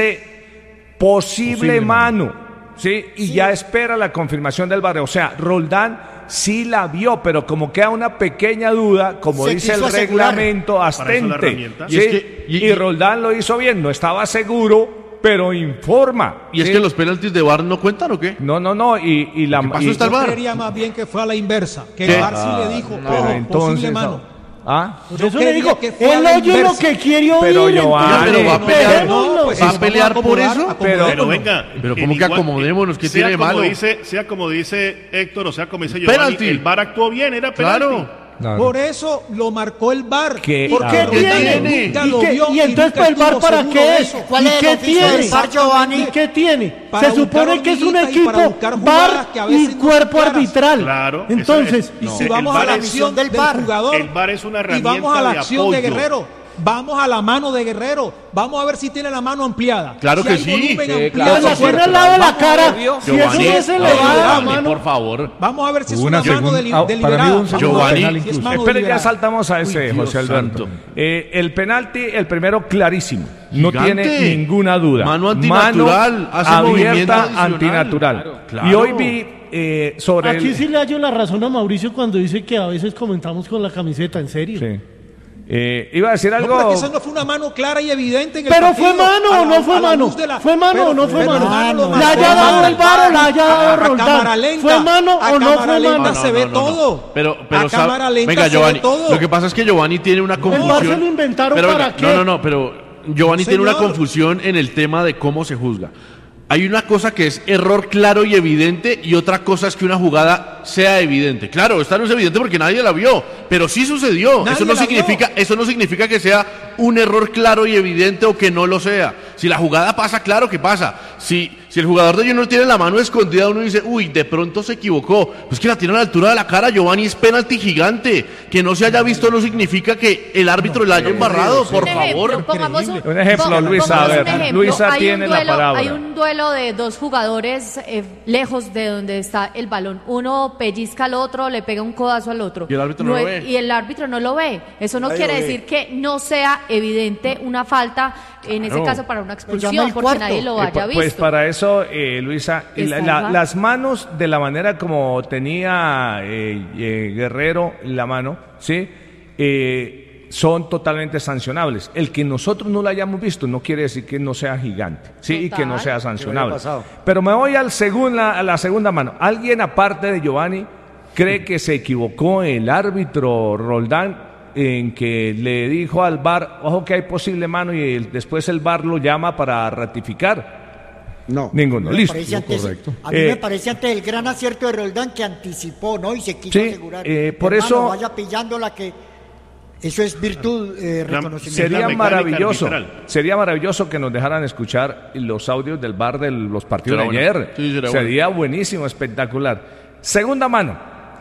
dice posible, Posible mano, ¿sí? Y ya espera la confirmación del V A R. O sea, Roldán sí la vio, pero como queda una pequeña duda, como Se dice el quiso asegurar. reglamento, Para eso la astente. herramienta. ¿sí? Y es que- y- y, y- Roldán lo hizo bien, no estaba seguro, pero informa. ¿Y es ¿sí? que los penaltis de V A R no cuentan o qué? No, no, no, y, y la... ¿Qué pasó y- está el Yo V A R? creería más bien que fue a la inversa, que ¿Qué? el V A R sí le dijo, pero ojo, entonces... posible mano. ¿Ah? Por Yo eso le creería digo, que fue a él la oye lo inversa. que quiere oír. Pero, Giovanni, entonces, pero va a pelear. dejémoslo. pues, ¿Va a eso pelear vamos a por acomodar, eso? acomodémonos. Pero venga, Pero en ¿cómo que igual- acomodémonos? ¿Qué sea tiene de como malo? Dice, sea como dice Héctor o sea como dice Giovanni, Penalti. el V A R actuó bien, era penalti. Claro. Claro. Por eso lo marcó el V A R. ¿Qué? ¿Por qué Ah, tiene? Nunca ¿Y, lo qué- vio y entonces nunca el V A R estuvo para seguro qué de es? eso. ¿Cuál ¿Y es el qué oficio tiene? del V A R, Giovanni? ¿Y qué tiene? Para Se supone buscar que es un hormiguitas y equipo para buscar V A jugadas que a R y veces no son cuerpo claras. arbitral. Claro, eso Entonces, es. Y No. si El vamos V A a la R acción del del, V A R. jugador El V A R es una y vamos a herramienta la de acción de apoyo. Guerrero, vamos a la mano de Guerrero, vamos a ver si tiene la mano ampliada. Claro Si que hay sí. volumen Sí, ampliado, claro. pues la fuerte. tiene al lado de la Vamos a ver, cara. Dios. Si eso no se le va a la mano. por favor. Vamos a ver si es Hubo una una mano segunda- deli- ah, para mí deliberada. hubo un segundo Giovanni. penal Si es incluso. mano Espera, ya deliberada. saltamos a ese, Uy, Dios José Alberto. santo. Eh, el penalti, el primero clarísimo. No Gigante. tiene ninguna duda. Mano antinatural, hace movimiento abierta adicional. antinatural. Claro, claro. Y hoy vi eh, sobre Aquí el... sí le hallo la razón a Mauricio cuando dice que a veces comentamos con la camiseta, en serio. Sí. Eh, iba a decir No, algo... pero que esa no fue una mano clara y evidente en el Pero partido, fue mano a o la- no fue a la mano. luz de la- ¿Fue mano Pero- o no fue pero mano? mano lo ¿Le marcó haya dado el el VAR o le haya dado a- a Roldán? cámara lenta, ¿Fue mano a o no cámara fue lenta mano? se ve todo. Pero, pero a sa- cámara lenta venga, se ve Giovanni. todo. Lo que pasa es que Giovanni tiene una confusión. V A R se lo inventaron pero, ¿para venga, qué? No, no, no, pero Giovanni tiene una Señor. confusión en el tema de cómo se juzga. Hay una cosa que es error claro y evidente y otra cosa es que una jugada sea evidente. Claro, esta no es evidente porque nadie la vio, pero sí sucedió. Nadie Eso no la significa, vio. eso no significa que sea un error claro y evidente o que no lo sea. Si la jugada pasa, claro que pasa. Si, si el jugador de Junior tiene la mano escondida, uno dice, uy, de pronto se equivocó. Pues que la tiene a la altura de la cara, Giovanni, es penalti gigante. Que no se haya visto no significa que el árbitro la haya embarrado, por Un ejemplo, favor. pongamos un, Un ejemplo, pon- Luisa, pongamos a ver, un ejemplo. Luisa Hay un tiene la duelo- palabra. Hay un duelo de dos jugadores eh, lejos de donde está el balón. Uno pellizca al otro, le pega un codazo al otro. Y el árbitro no lo es- ve. Y el árbitro no lo ve. Eso no Nadie quiere lo ve. decir que no sea evidente una falta, en ese Claro. caso para una llama expulsión, el porque cuarto. nadie lo Eh, haya pu- visto. Pues para eso, eh, Luisa, Está la- el la- V A R. las manos de la manera como tenía eh, eh, Guerrero la mano, ¿sí? Eh, son totalmente sancionables. El que nosotros no la hayamos visto no quiere decir que no sea gigante, ¿sí? Y que no Total. sea sancionable. pasado. Pero me voy al segunda, a la segunda mano. ¿Alguien aparte de Giovanni cree que se equivocó el árbitro Roldán en que le dijo al V A R, ojo que hay posible mano, y el- después el V A R lo llama para ratificar? No. Ninguno, Me listo. parece antes- correcto. A mí Eh, me parece antes el gran acierto de Roldán que anticipó, ¿no? Y se quiso Sí, asegurar. eh, por Hermano, eso- vaya pillándola que eso es virtud, eh, La- reconocimiento. Sería mecánica maravilloso, arbitral. sería maravilloso que nos dejaran escuchar los audios del V A R de los partidos Será de bueno. ayer. Sí, será sería buenísimo, espectacular. Segunda mano.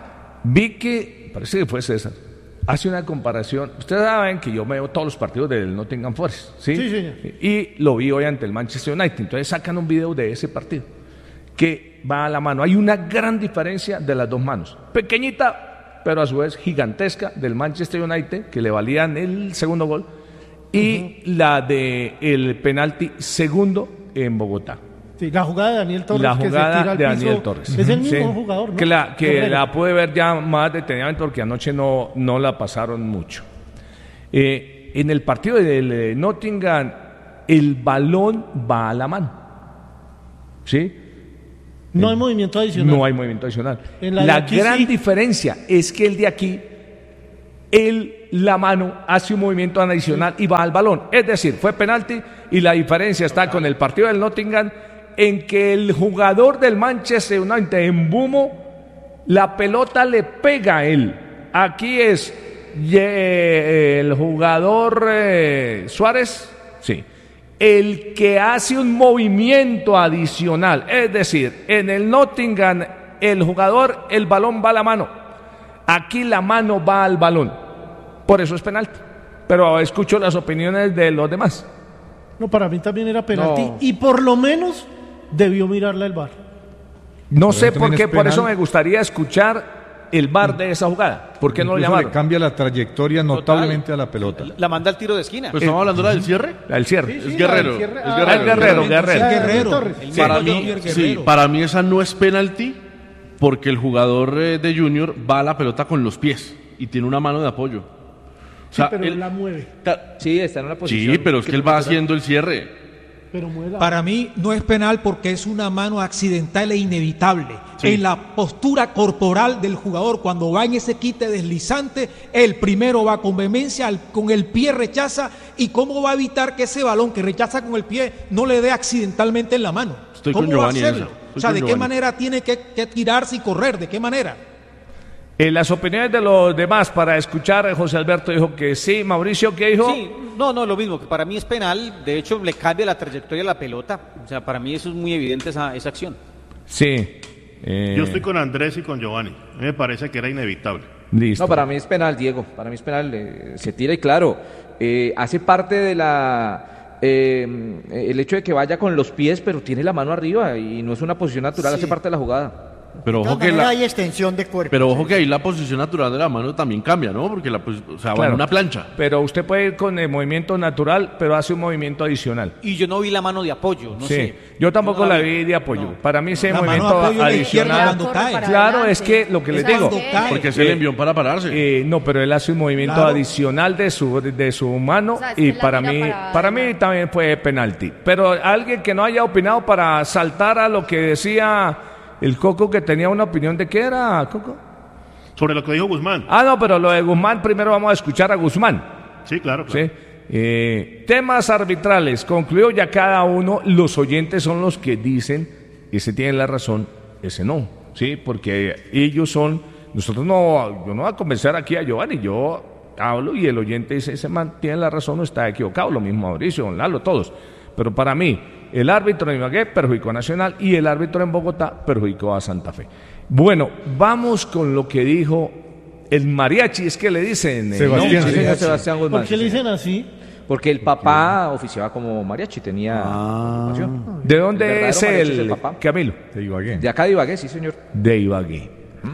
Vi que, parece que fue César, hace una comparación. Ustedes saben que yo veo todos los partidos del Nottingham Forest, ¿sí? Sí, señor. Y lo vi hoy ante el Manchester United. Entonces sacan un video de ese partido que va a la mano. Hay una gran diferencia de las dos manos. Pequeñita, pero a su vez gigantesca, del Manchester United, que le valían el segundo gol, y la de el penalti segundo en Bogotá. Sí, la jugada de Daniel Torres. La que jugada se tira al de piso, Daniel Torres. Es el mismo Sí. jugador, ¿no? Que la, que Guerrero. la pude ver ya más detenidamente porque anoche no, no la pasaron mucho. Eh, en el partido del eh, Nottingham, el balón va a la mano. ¿Sí? No hay movimiento adicional. No hay movimiento adicional. En la La, de aquí gran sí. diferencia es que el de aquí, el, la mano hace un movimiento adicional y va al balón. Es decir, fue penalti y la diferencia está con el partido del Nottingham en que el jugador del Manchester United en Bumo, la pelota le pega a él. Aquí es eh, el jugador eh, Suárez, sí. El que hace un movimiento adicional, es decir, en el Nottingham el jugador, el balón va a la mano, aquí la mano va al balón, por eso es penalti, pero escucho las opiniones de los demás. No, para mí también era penalti No. y por lo menos debió mirarla el V A R. No Pero sé también por qué, es por eso penal. me gustaría escuchar el V A R de esa jugada, ¿por qué no lo Incluso llamaron? le cambia la trayectoria notablemente a la pelota. La manda al tiro de esquina. Pues estamos hablando de la del cierre. El cierre. Es Guerrero. Sí, cierre. Es Ah, Guerrero. el Guerrero, Sí, Guerrero. Guerrero. Torres. El Para mismo mí, Javier sí, Guerrero. para mí esa no es penalti porque el jugador eh, de Junior va a la pelota con los pies y tiene una mano de apoyo. O Sí, sea, pero él- él la mueve. ta- Sí, está en una posición. sí, pero es que él va haciendo el cierre. Pero mueve la... Para mí no es penal porque es una mano accidental e inevitable. Sí. En la postura corporal del jugador, cuando va en ese quite deslizante, el primero va con vehemencia, al- con el pie rechaza. ¿Y cómo va a evitar que ese balón que rechaza con el pie no le dé accidentalmente en la mano? Estoy ¿Cómo con va a Giovanni en hacerlo? esa. Estoy O sea, con ¿de qué Giovanni. manera tiene que, que tirarse y correr? ¿De qué manera? En las opiniones de los demás, para escuchar, José Alberto dijo que sí. Mauricio, ¿qué dijo? Sí, no, no, lo mismo, que para mí es penal, de hecho le cambia la trayectoria a la pelota, o sea, para mí eso es muy evidente esa, esa acción. Sí. Eh, Yo estoy con Andrés y con Giovanni. A mí me parece que era inevitable. Listo. No, para mí es penal, Diego. Para mí es penal. eh, se tira y claro, eh, hace parte de la... eh, el hecho de que vaya con los pies, pero tiene la mano arriba y no es una posición natural, Sí. hace parte de la jugada. Pero De ojo todas que maneras la, hay extensión de cuerpo. pero ojo que ahí la posición natural de la mano también cambia, ¿no? Porque la, pos- o sea, va Claro. en una plancha. Pero usted puede ir con el movimiento natural, pero hace un movimiento adicional. Y yo no vi la mano de apoyo, no sí. sé. Yo tampoco no la la vi de apoyo. No. Para mí ese La mano de movimiento apoyo es la izquierda adicional. cuando cae. Para Claro, adelante. es que lo que les Es digo. cuando cae. Porque es el Eh, envión para pararse. Eh, no, pero él hace un movimiento Claro. adicional de su de su mano O sea, es que y él la para tira mí para para mí adelante. también fue penalti. Pero alguien que no haya opinado para saltar a lo que decía el Coco, que tenía una opinión de qué era, Coco. Sobre lo que dijo Guzmán. Ah, no, pero lo de Guzmán, primero vamos a escuchar a Guzmán. Sí, claro, claro. ¿Sí? Eh, temas arbitrales, concluyo ya cada uno, los oyentes son los que dicen, ese tiene la razón, ese no, ¿sí? Porque ellos son, nosotros no, yo no voy a convencer aquí a Giovanni, yo hablo y el oyente dice, ese man tiene la razón o está equivocado, lo mismo Mauricio, Don Lalo, todos. Pero para mí, el árbitro en Ibagué perjudicó a Nacional y el árbitro en Bogotá perjudicó a Santa Fe. Bueno, vamos con lo que dijo el mariachi, es que le dicen... eh, Sebastián, Sí, sí, señor sí. Sebastián Guzmán. ¿Por qué le dicen así? Porque el papá oficiaba como mariachi, tenía Ah. ocupación. ¿De El dónde verdadero es mariachi el, es el papá. Camilo? De Ibagué. De acá de Ibagué, sí, señor. De Ibagué.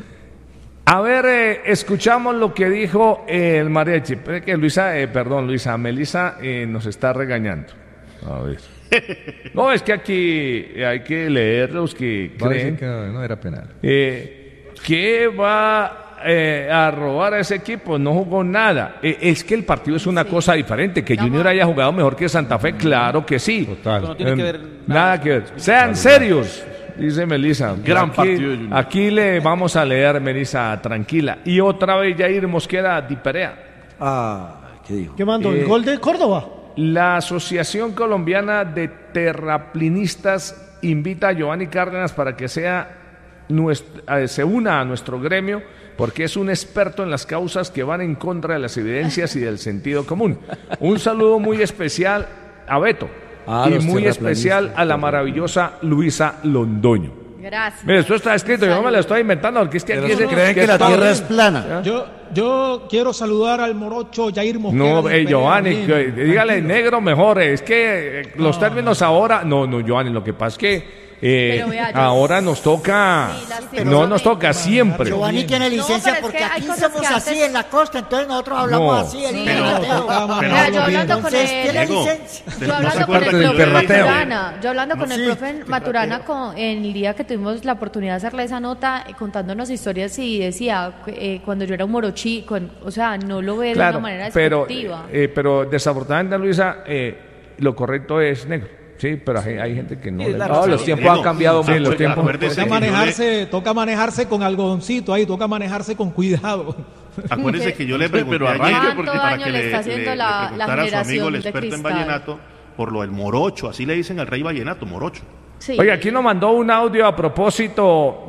A ver, eh, escuchamos lo que dijo eh, el mariachi. Espere que Luisa, eh, perdón, Luisa, Melisa eh, nos está regañando. A ver. No, es que aquí hay que leer los que Va a decir creen que no, no era penal. eh, que va eh, a robar a ese equipo. No jugó nada. Eh, es que el partido es una cosa diferente. Que Junior haya jugado mejor que Santa Fe, claro que sí. Total. No tiene Em, que ver nada que ver. Sean serios, dice Melissa. Gran Aquí- partido de Junior. Aquí le vamos a leer, Melissa, tranquila. Y otra vez Jair Mosquera di Perea. Ah, ¿qué dijo? ¿Qué mandó? Eh, ¿El gol de Córdoba? La Asociación Colombiana de Terraplinistas invita a Giovanni Cárdenas para que sea nuestro- eh, se una a nuestro gremio porque es un experto en las causas que van en contra de las evidencias y del sentido común. Un saludo muy especial a Beto Ah, y los muy terraplanistas, especial a la maravillosa Luisa Londoño. Gracias. Mire, esto está escrito, yo no me lo estoy inventando, porque es que aquí Pero se creen que la está- tierra es plana. Yo, yo quiero saludar al morocho Jair Mosquera. No, de eh, Perea, Giovanni, bien, que- dígale tranquilo. negro mejor, es que eh, los términos ahora, no, no, Giovanni, lo que pasa es que Eh, Pero vea, yo- ahora nos toca, Sí, lastimosamente. no nos toca siempre. Giovanni tiene No, licencia pero es porque que hay aquí cosas somos que así antes- en la costa, entonces nosotros hablamos No. así, el Pero- perrateo. pero- Vea, yo hablando con Entonces, el, tiene Diego, licencia. usted yo no hablando se con el acuerda que profe yo le dije- Maturana, yo hablando con el Sí, profe Maturana con, en el día que tuvimos la oportunidad de hacerle esa nota, eh, contándonos historias y decía, eh, cuando yo era un morochi, con, o sea, no lo ve de Claro, una manera pero, despectiva. eh, pero desafortunadamente, Luisa, eh, lo correcto es negro. Sí, pero hay, hay gente que no Sí, le la gusta. No, los tiempos Diego, han cambiado sí, mucho. los tiempos- Acuérdese Toca que yo le- manejarse, toca manejarse con algodoncito ahí, toca manejarse con cuidado. Acuérdese que yo le pregunté Pero arranque, ayer ¿Cuánto para daño que le le, está haciendo le- la- le la preguntara a su amigo, generación el de experto en cristal? vallenato, por lo del morocho, así le dicen al rey vallenato, morocho. Sí. Oye, aquí nos mandó un audio a propósito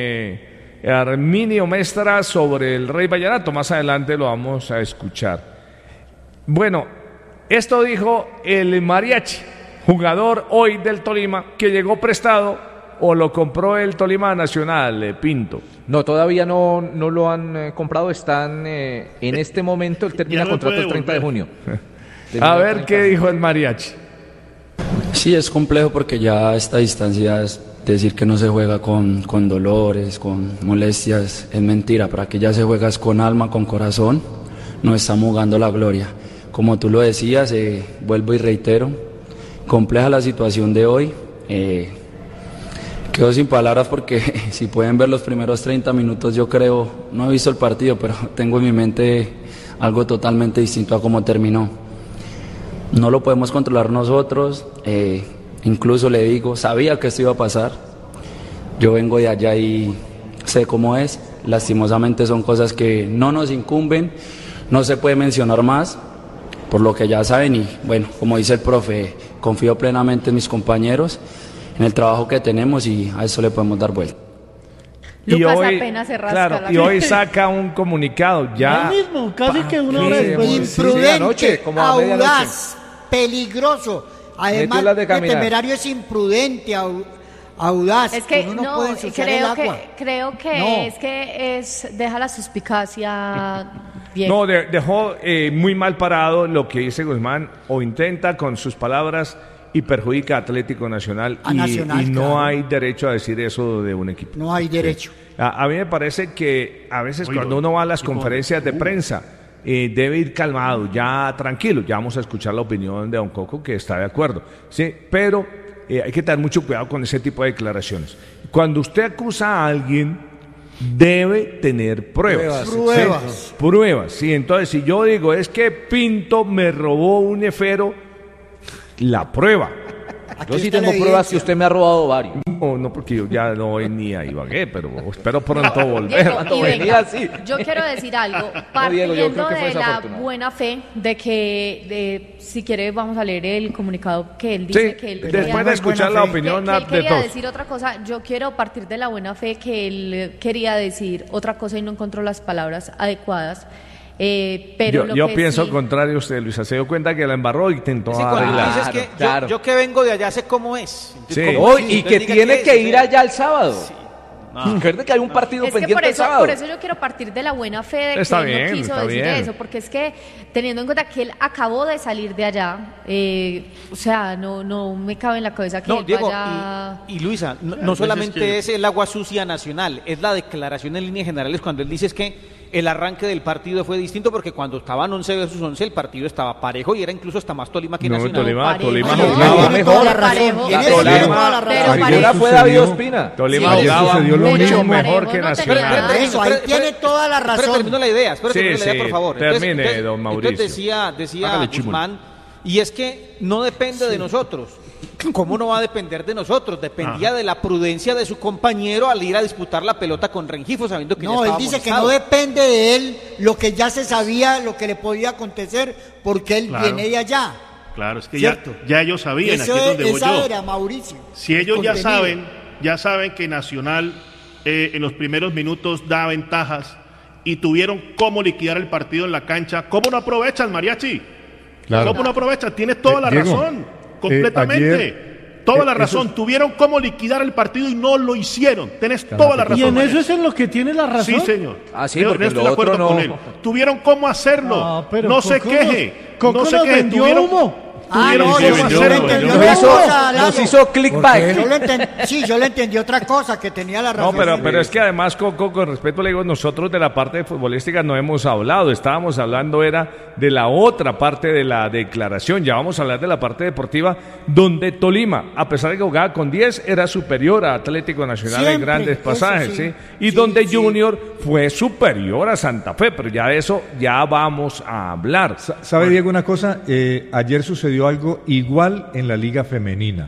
de Arminio Mestra sobre el Rey Vallenato. Más adelante lo vamos a escuchar. Bueno, esto dijo el Mariachi, jugador hoy del Tolima, que llegó prestado o lo compró el Tolima Nacional, eh, Pinto. No, todavía no, no lo han eh, comprado. Están eh, en este momento. Él termina Ya no contrato puede el treinta de volver. junio. A ver qué dijo el Mariachi. Sí, es complejo porque ya a esta distancia es decir que no se juega con, con dolores, con molestias, es mentira. Para que ya se juega es con alma, con corazón, no estamos jugando la gloria. Como tú lo decías, eh, vuelvo y reitero, compleja la situación de hoy. Eh, quedo sin palabras porque si pueden ver los primeros treinta minutos, yo creo, no he visto el partido, pero tengo en mi mente algo totalmente distinto a cómo terminó. No lo podemos controlar nosotros, eh, incluso le digo, sabía que esto iba a pasar, yo vengo de allá y sé cómo es, lastimosamente son cosas que no nos incumben, no se puede mencionar más, por lo que ya saben y bueno, como dice el profe, confío plenamente en mis compañeros, en el trabajo que tenemos y a eso le podemos dar vuelta. Lucas apenas se rasca claro, la y hoy cabeza. saca un comunicado ya. Lo mismo, casi Pa- que una ¿qué? hora después. Imprudente, anoche, como a medianoche. audaz, peligroso. Además, Metió las de el caminar. temerario es imprudente, au- audaz. Es que Uno no, no, puede ensuciar el creo agua. que, creo que No. es que es deja la suspicacia bien. No, de- dejó eh, muy mal parado lo que dice Guzmán, o intenta con sus palabras y perjudica a Atlético Nacional. A y, Nacional, y no claro. hay derecho a decir eso de un equipo. No hay derecho. A, a mí me parece que a veces Oiga, cuando uno va a las tipo, conferencias de uh. prensa, eh, debe ir calmado, ya tranquilo. Ya vamos a escuchar la opinión de Don Coco, que está de acuerdo. ¿Sí? Pero eh, hay que tener mucho cuidado con ese tipo de declaraciones. Cuando usted acusa a alguien, debe tener pruebas. Pruebas. ¿sí? Pruebas. Pruebas. Sí, entonces, si yo digo, es que Pinto me robó un efero, la prueba. Yo sí está la tengo pruebas que evidencia. usted me ha robado varios. No, no, porque yo ya no venía a Ibagué, pero espero pronto volver. Diego, Cuando y venía venga, así. yo quiero decir algo, Diego, partiendo yo creo que fue de la desafortunado. buena fe de que, de, si quiere, vamos a leer el comunicado que él dice Sí, que él después quería- de escuchar la buena fe. opinión que, que él de quería todos. decir otra cosa. Yo quiero partir de la buena fe que él quería decir otra cosa y no encontró las palabras adecuadas. Eh, pero Yo, lo yo que pienso sí- contrario a usted, Luisa. Se dio cuenta que la embarró y intentó Sí, cuando arreglar. dices Claro, que yo- claro. yo, que vengo de allá sé cómo es. Entonces, Sí. ¿cómo Hoy, así? y Entonces que diga tiene qué que es, ir o sea, allá el sábado. Recuerde que hay un partido Es que pendiente por el eso, sábado. por eso yo quiero partir de la buena fe de que Está él bien, no quiso está decir bien. eso, porque es que teniendo en cuenta que él acabó de salir de allá, eh, o sea, no, no me cabe en la cabeza que No, él Diego, vaya... y, y Luisa, no, no pues solamente es que- es el agua sucia nacional, es la declaración en líneas generales cuando él dice es que el arranque del partido fue distinto porque cuando estaban once versus once el partido estaba parejo y era incluso hasta más Tolima que No, Nacional. Tolima, Parejo. Tolima Oye, jugaba tiene mejor. toda la Parejo. razón. Tiene Pero toda parejo. la razón. Pero La parejo. figura fue David Ospina. Tolima Sí, jugaba sucedió lo mucho mismo. mejor Parejo que no Nacional. tenía- Por eso, ahí tiene toda la Pero razón. termino la idea, espera, Sí, termino la idea, sí, por favor. termine, don Mauricio. Entonces decía, decía Hágale, Chimol. Guzmán, y es que no depende de nosotros. ¿Cómo no va a depender de nosotros? Dependía de la prudencia de su compañero al ir a disputar la pelota con Rengifo, sabiendo que ya No, él estaba dice que amonestado. no depende de él lo que ya se sabía, lo que le podía acontecer, porque él Claro. viene de allá. Claro, es que ya, ¿Cierto? ya ellos sabían, Eso aquí es es- donde voy esa yo. era Mauricio. Si ellos ya Contenido. saben, ya saben que Nacional eh, en los primeros minutos da ventajas y tuvieron cómo liquidar el partido en la cancha, ¿cómo no aprovechan, Mariachi? Claro. ¿Cómo no aprovechan? Tienes toda Eh, la Diego, razón, completamente. ayer- toda eh, la eso razón. es- Tuvieron cómo liquidar el partido y no lo hicieron. Tenés toda la razón. Y en eso Mariachi. es en lo que tiene la razón. Sí, señor. Ah, sí, Yo- porque yo estoy lo de acuerdo otro con no. él. Tuvieron cómo hacerlo. Ah, pero no se Coco queje. nos- Coco no se nos queje. vendió Tuvieron, humo. Ah, tuvieron no, que yo vender. sí le entendí Nos otra hizo- cosa, nos Lazo. hizo clickbait. Yo le enten- Sí, yo le entendí otra cosa, que tenía la razón. No, pero, sí. pero es que además, Coco, con respeto le digo, nosotros de la parte futbolística no hemos hablado, estábamos hablando era de la otra parte de la declaración, ya vamos a hablar de la parte deportiva, donde Tolima, a pesar de que jugaba con diez, era superior a Atlético Nacional en Siempre, grandes eso pasajes, sí. ¿sí? Y Sí, donde sí. Junior fue superior a Santa Fe, pero ya de eso ya vamos a hablar. ¿Sabe, Diego, una cosa? Eh, ayer sucedió algo igual en la Liga Femenina.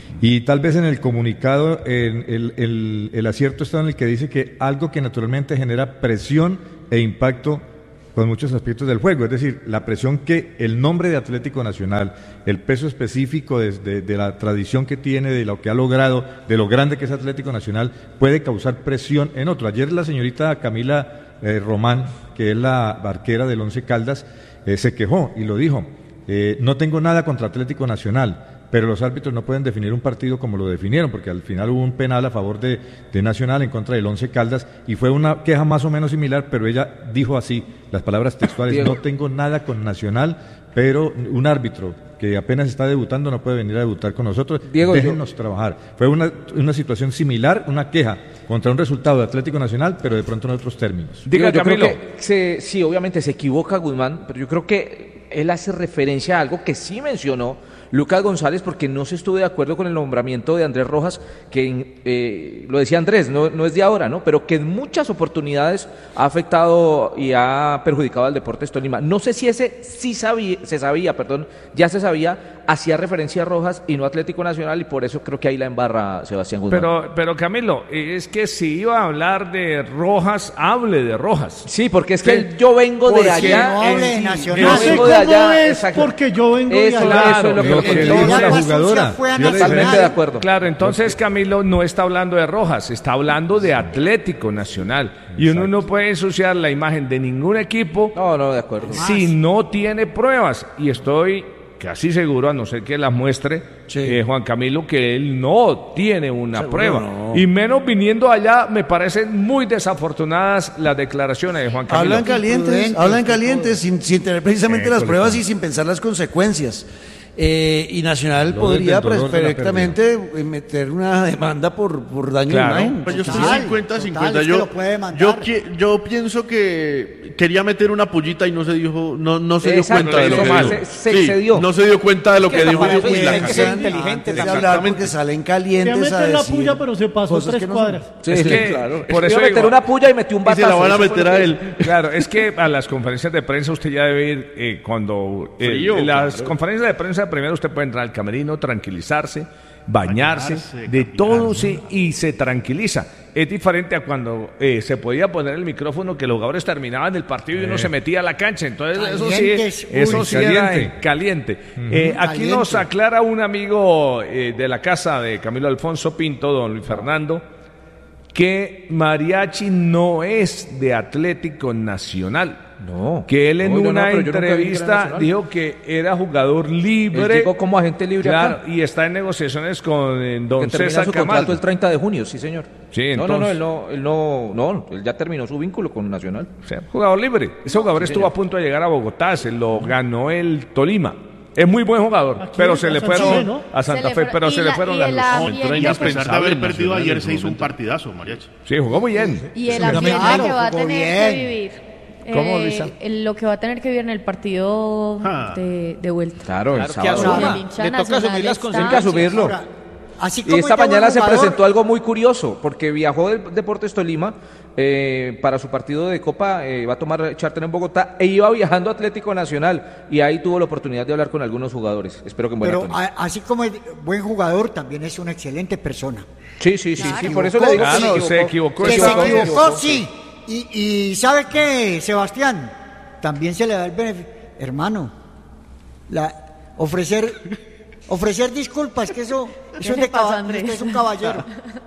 Y tal vez en el comunicado el, el, el, el acierto está en el que dice que algo que naturalmente genera presión e impacto con muchos aspectos del juego, es decir, la presión que el nombre de Atlético Nacional, el peso específico de, de, de la tradición que tiene, de lo que ha logrado, de lo grande que es Atlético Nacional, puede causar presión en otro. Ayer la señorita Camila eh, Román, que es la arquera del Once Caldas, eh, se quejó y lo dijo, eh, no tengo nada contra Atlético Nacional, pero los árbitros no pueden definir un partido como lo definieron, porque al final hubo un penal a favor de, de Nacional en contra del Once Caldas, y fue una queja más o menos similar, pero ella dijo así, las palabras textuales, Diego. no tengo nada con Nacional, pero un árbitro que apenas está debutando no puede venir a debutar con nosotros, Diego, déjennos trabajar. Fue una, una situación similar, una queja contra un resultado de Atlético Nacional, pero de pronto en otros términos. Diga, yo creo Camilo. que se- sí, obviamente se equivoca Guzmán, pero yo creo que él hace referencia a algo que sí mencionó Lucas González, porque no se estuvo de acuerdo con el nombramiento de Andrés Rojas, que eh, lo decía Andrés, no, no es de ahora, ¿no? Pero que en muchas oportunidades ha afectado y ha perjudicado al Deportes Tolima. No sé si ese sí sabía, se sabía, perdón, ya se sabía, hacía referencia a Rojas y no a Atlético Nacional, y por eso creo que ahí la embarra Sebastián Guzmán. Pero, pero Camilo, es que si iba a hablar de Rojas, hable de Rojas. Sí, porque es que yo vengo de Porque allá. no hable de en- Nacional. yo No sé vengo cómo de allá, es, exacto. porque yo vengo de Eso, allá. eso es lo que Lo lo que que dijo yo- la Ya pasó, jugadora. se fue a Yo le- Nacional. Totalmente de acuerdo. Claro, entonces Camilo no está hablando de Rojas, está hablando de Atlético Nacional. Y uno no puede ensuciar la imagen de ningún equipo No, no, de acuerdo. si no tiene pruebas. Y estoy casi seguro, a no ser que las muestre Sí. eh, Juan Camilo, que él no tiene una Seguro prueba. no. Y menos viniendo allá, me parecen muy desafortunadas las declaraciones de Juan Camilo. Hablan calientes, Imprudentes, hablan sobre calientes, sin, sin tener precisamente Eh, las colección. pruebas y sin pensar las consecuencias. Eh, y Nacional Dolor podría del dolor pues, de la perfectamente eh, meter una demanda por, por daño Claro. de imagen. Pues yo estoy Total, cincuenta total, cincuenta. es que Yo, lo puede demandar. yo, qui- yo pienso que quería meter una pullita y no se dijo, no, no se dio Exacto, cuenta de lo hizo que mal. dijo. Se- se Sí, excedió. no se dio cuenta de lo Es que que la dijo. palabra y la hay que cagó. ser inteligente Antes de también. hablar porque salen Se calientes a mete la decir puya, pero se pasó cosas tres que no cuadras. son. Sí, Es sí, que, claro. por Iba eso a meter digo- una puya y metió un Y se batazo. la van a eso fue meter lo a que- él. Claro, es que a las conferencias de prensa usted ya debe ir eh, cuando... eh, Frío, en las claro. conferencias de prensa primero usted puede entrar al camerino, tranquilizarse, bañarse, Bañarse, de caminar, todo sí, y se tranquiliza. Es diferente a cuando eh, se podía poner el micrófono que los jugadores terminaban el partido y uno se metía a la cancha. Entonces eso sí, Calientes, uy, eso sí era caliente. eh, caliente. Eh, aquí Caliente. nos aclara un amigo eh, de la casa de Camilo Alfonso Pinto, don Luis Fernando, que Mariachi no es de Atlético Nacional. No. Que él en No, no, no, una pero yo nunca dije que era entrevista nacional. dijo que era jugador Él libre. llegó como agente libre Claro, acá. y está en negociaciones con eh, don Que termina César su contrato Camargo. el treinta de junio, sí, señor. Sí, no, no, no, entonces- él no, él no, no, él ya terminó su vínculo con Nacional. O sea, jugador libre. Ese jugador Sí, estuvo señor. a punto de llegar a Bogotá, se lo ganó el Tolima. Es muy buen jugador, Aquí pero a se le Santa fueron Fe, ¿no? a Se Santa le Fe, fueron- pero y se le la- fueron y las el luces. a- No, y el- pero y y a el- pesar de haber Nacional perdido en ayer ese se hizo un momento. partidazo, Mariachi. Sí, jugó muy bien. Y el Claro, ambiente claro, que va a jugó tener bien. que vivir. ¿Cómo, eh, Luisa? el- lo que va a tener que vivir en el partido Ah. de, de vuelta. Claro, el Claro, que sábado. asuma. El hincha Le toca nacional asumir las está- Tiene que asumirlo. Ahora, así como Y esta este buen mañana se jugador, presentó algo muy curioso, porque viajó del Deportes Tolima eh, para su partido de Copa, eh, va a tomar charter en Bogotá, e iba viajando a Atlético Nacional, y ahí tuvo la oportunidad de hablar con algunos jugadores. Espero que en buena Pero tónica. a- así como es buen jugador, también es una excelente persona. Sí, sí, sí, sí, Claro. por eso le digo que Claro, se equivocó. Que Pues se sí, equivocó, sí. Y, y ¿sabe qué, Sebastián? También se le da el beneficio. Hermano, la, ofrecer, ofrecer disculpas, que eso, eso es le de pasa, caba- Andrés? usted es un caballero.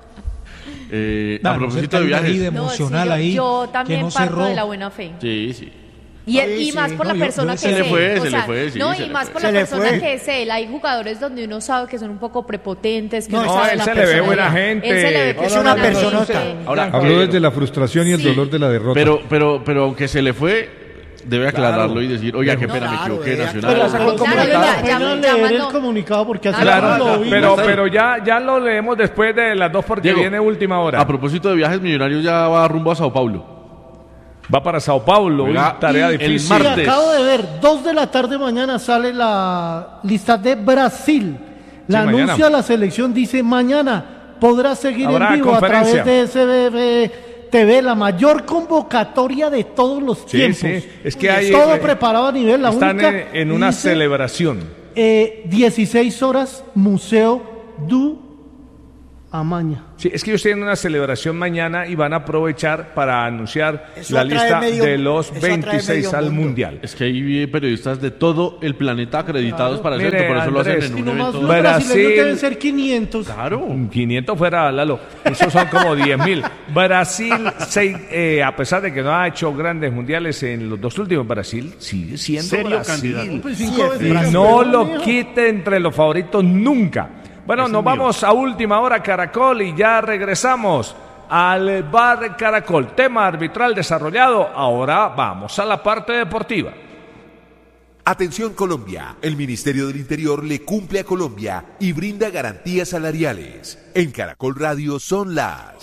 Eh, a Claro, propósito hay de una viajes. herida No, sí, emocional yo, ahí yo que también no parto cerró. de la buena fe. Sí, sí. Y, Ay, y sí. más por No, la yo- persona yo- que Se le es fue, él. se o le sea, fue, sí, no, se y le más fue. por Se la le persona fue. que es él. Hay jugadores donde uno sabe que son un poco prepotentes, que No, no, esa saben es la la le ve personalidad. buena gente. Él se le ve que Es es una una personota. gente. Ahora, Habló desde la frustración y el Sí. dolor de la derrota. Pero, pero, pero aunque se le fue, debe aclararlo Claro. y decir, oiga, qué No, pena, claro, me equivoqué, debe Nacional. Pero, Claro, pero, claro, pero ya, la ya, pena ya leer mandó- el comunicado porque así Claro, no Claro, lo vi. pero, pero ya, ya lo leemos después de las dos porque Diego, viene última hora. A propósito de viajes, Millonarios ya va rumbo a Sao Paulo. Va para Sao Paulo, Juega uy, tarea el difícil. Y martes. acabo de ver, dos de la tarde mañana sale la lista de Brasil. La Sí, anuncia mañana. la selección, dice mañana podrá seguir Habrá en vivo a conferencia. través de S B B T V, la mayor convocatoria de todos los Sí, tiempos. sí, es que hay, todo eh, preparado a nivel, la Están única, en, en una dice, celebración. eh, dieciséis horas, Museo du Amaña. Sí, es que ellos tienen una celebración mañana y van a aprovechar para anunciar Eso la atrae lista medio- de los eso atrae veintiséis medio al mundo. Mundial. Es que hay periodistas de todo el planeta acreditados para ese Mire, evento, por eso Andrés, lo hacen Y en un nomás evento. los Brasil- brasileños deben ser quinientos. Claro. quinientos fuera, Lalo. Esos son como diez mil. Brasil, seis, eh, a pesar de que no ha hecho grandes mundiales en los dos últimos, Brasil sigue siendo Serio Brasil. candidato. Pues Sí, cinco es veces Y campeón, no lo mijo. quite entre los favoritos nunca. Bueno, nos vamos a última hora Caracol y ya regresamos al bar Caracol. Tema arbitral desarrollado. Ahora vamos a la parte deportiva. Atención Colombia, el Ministerio del Interior le cumple a Colombia y brinda garantías salariales. En Caracol Radio son las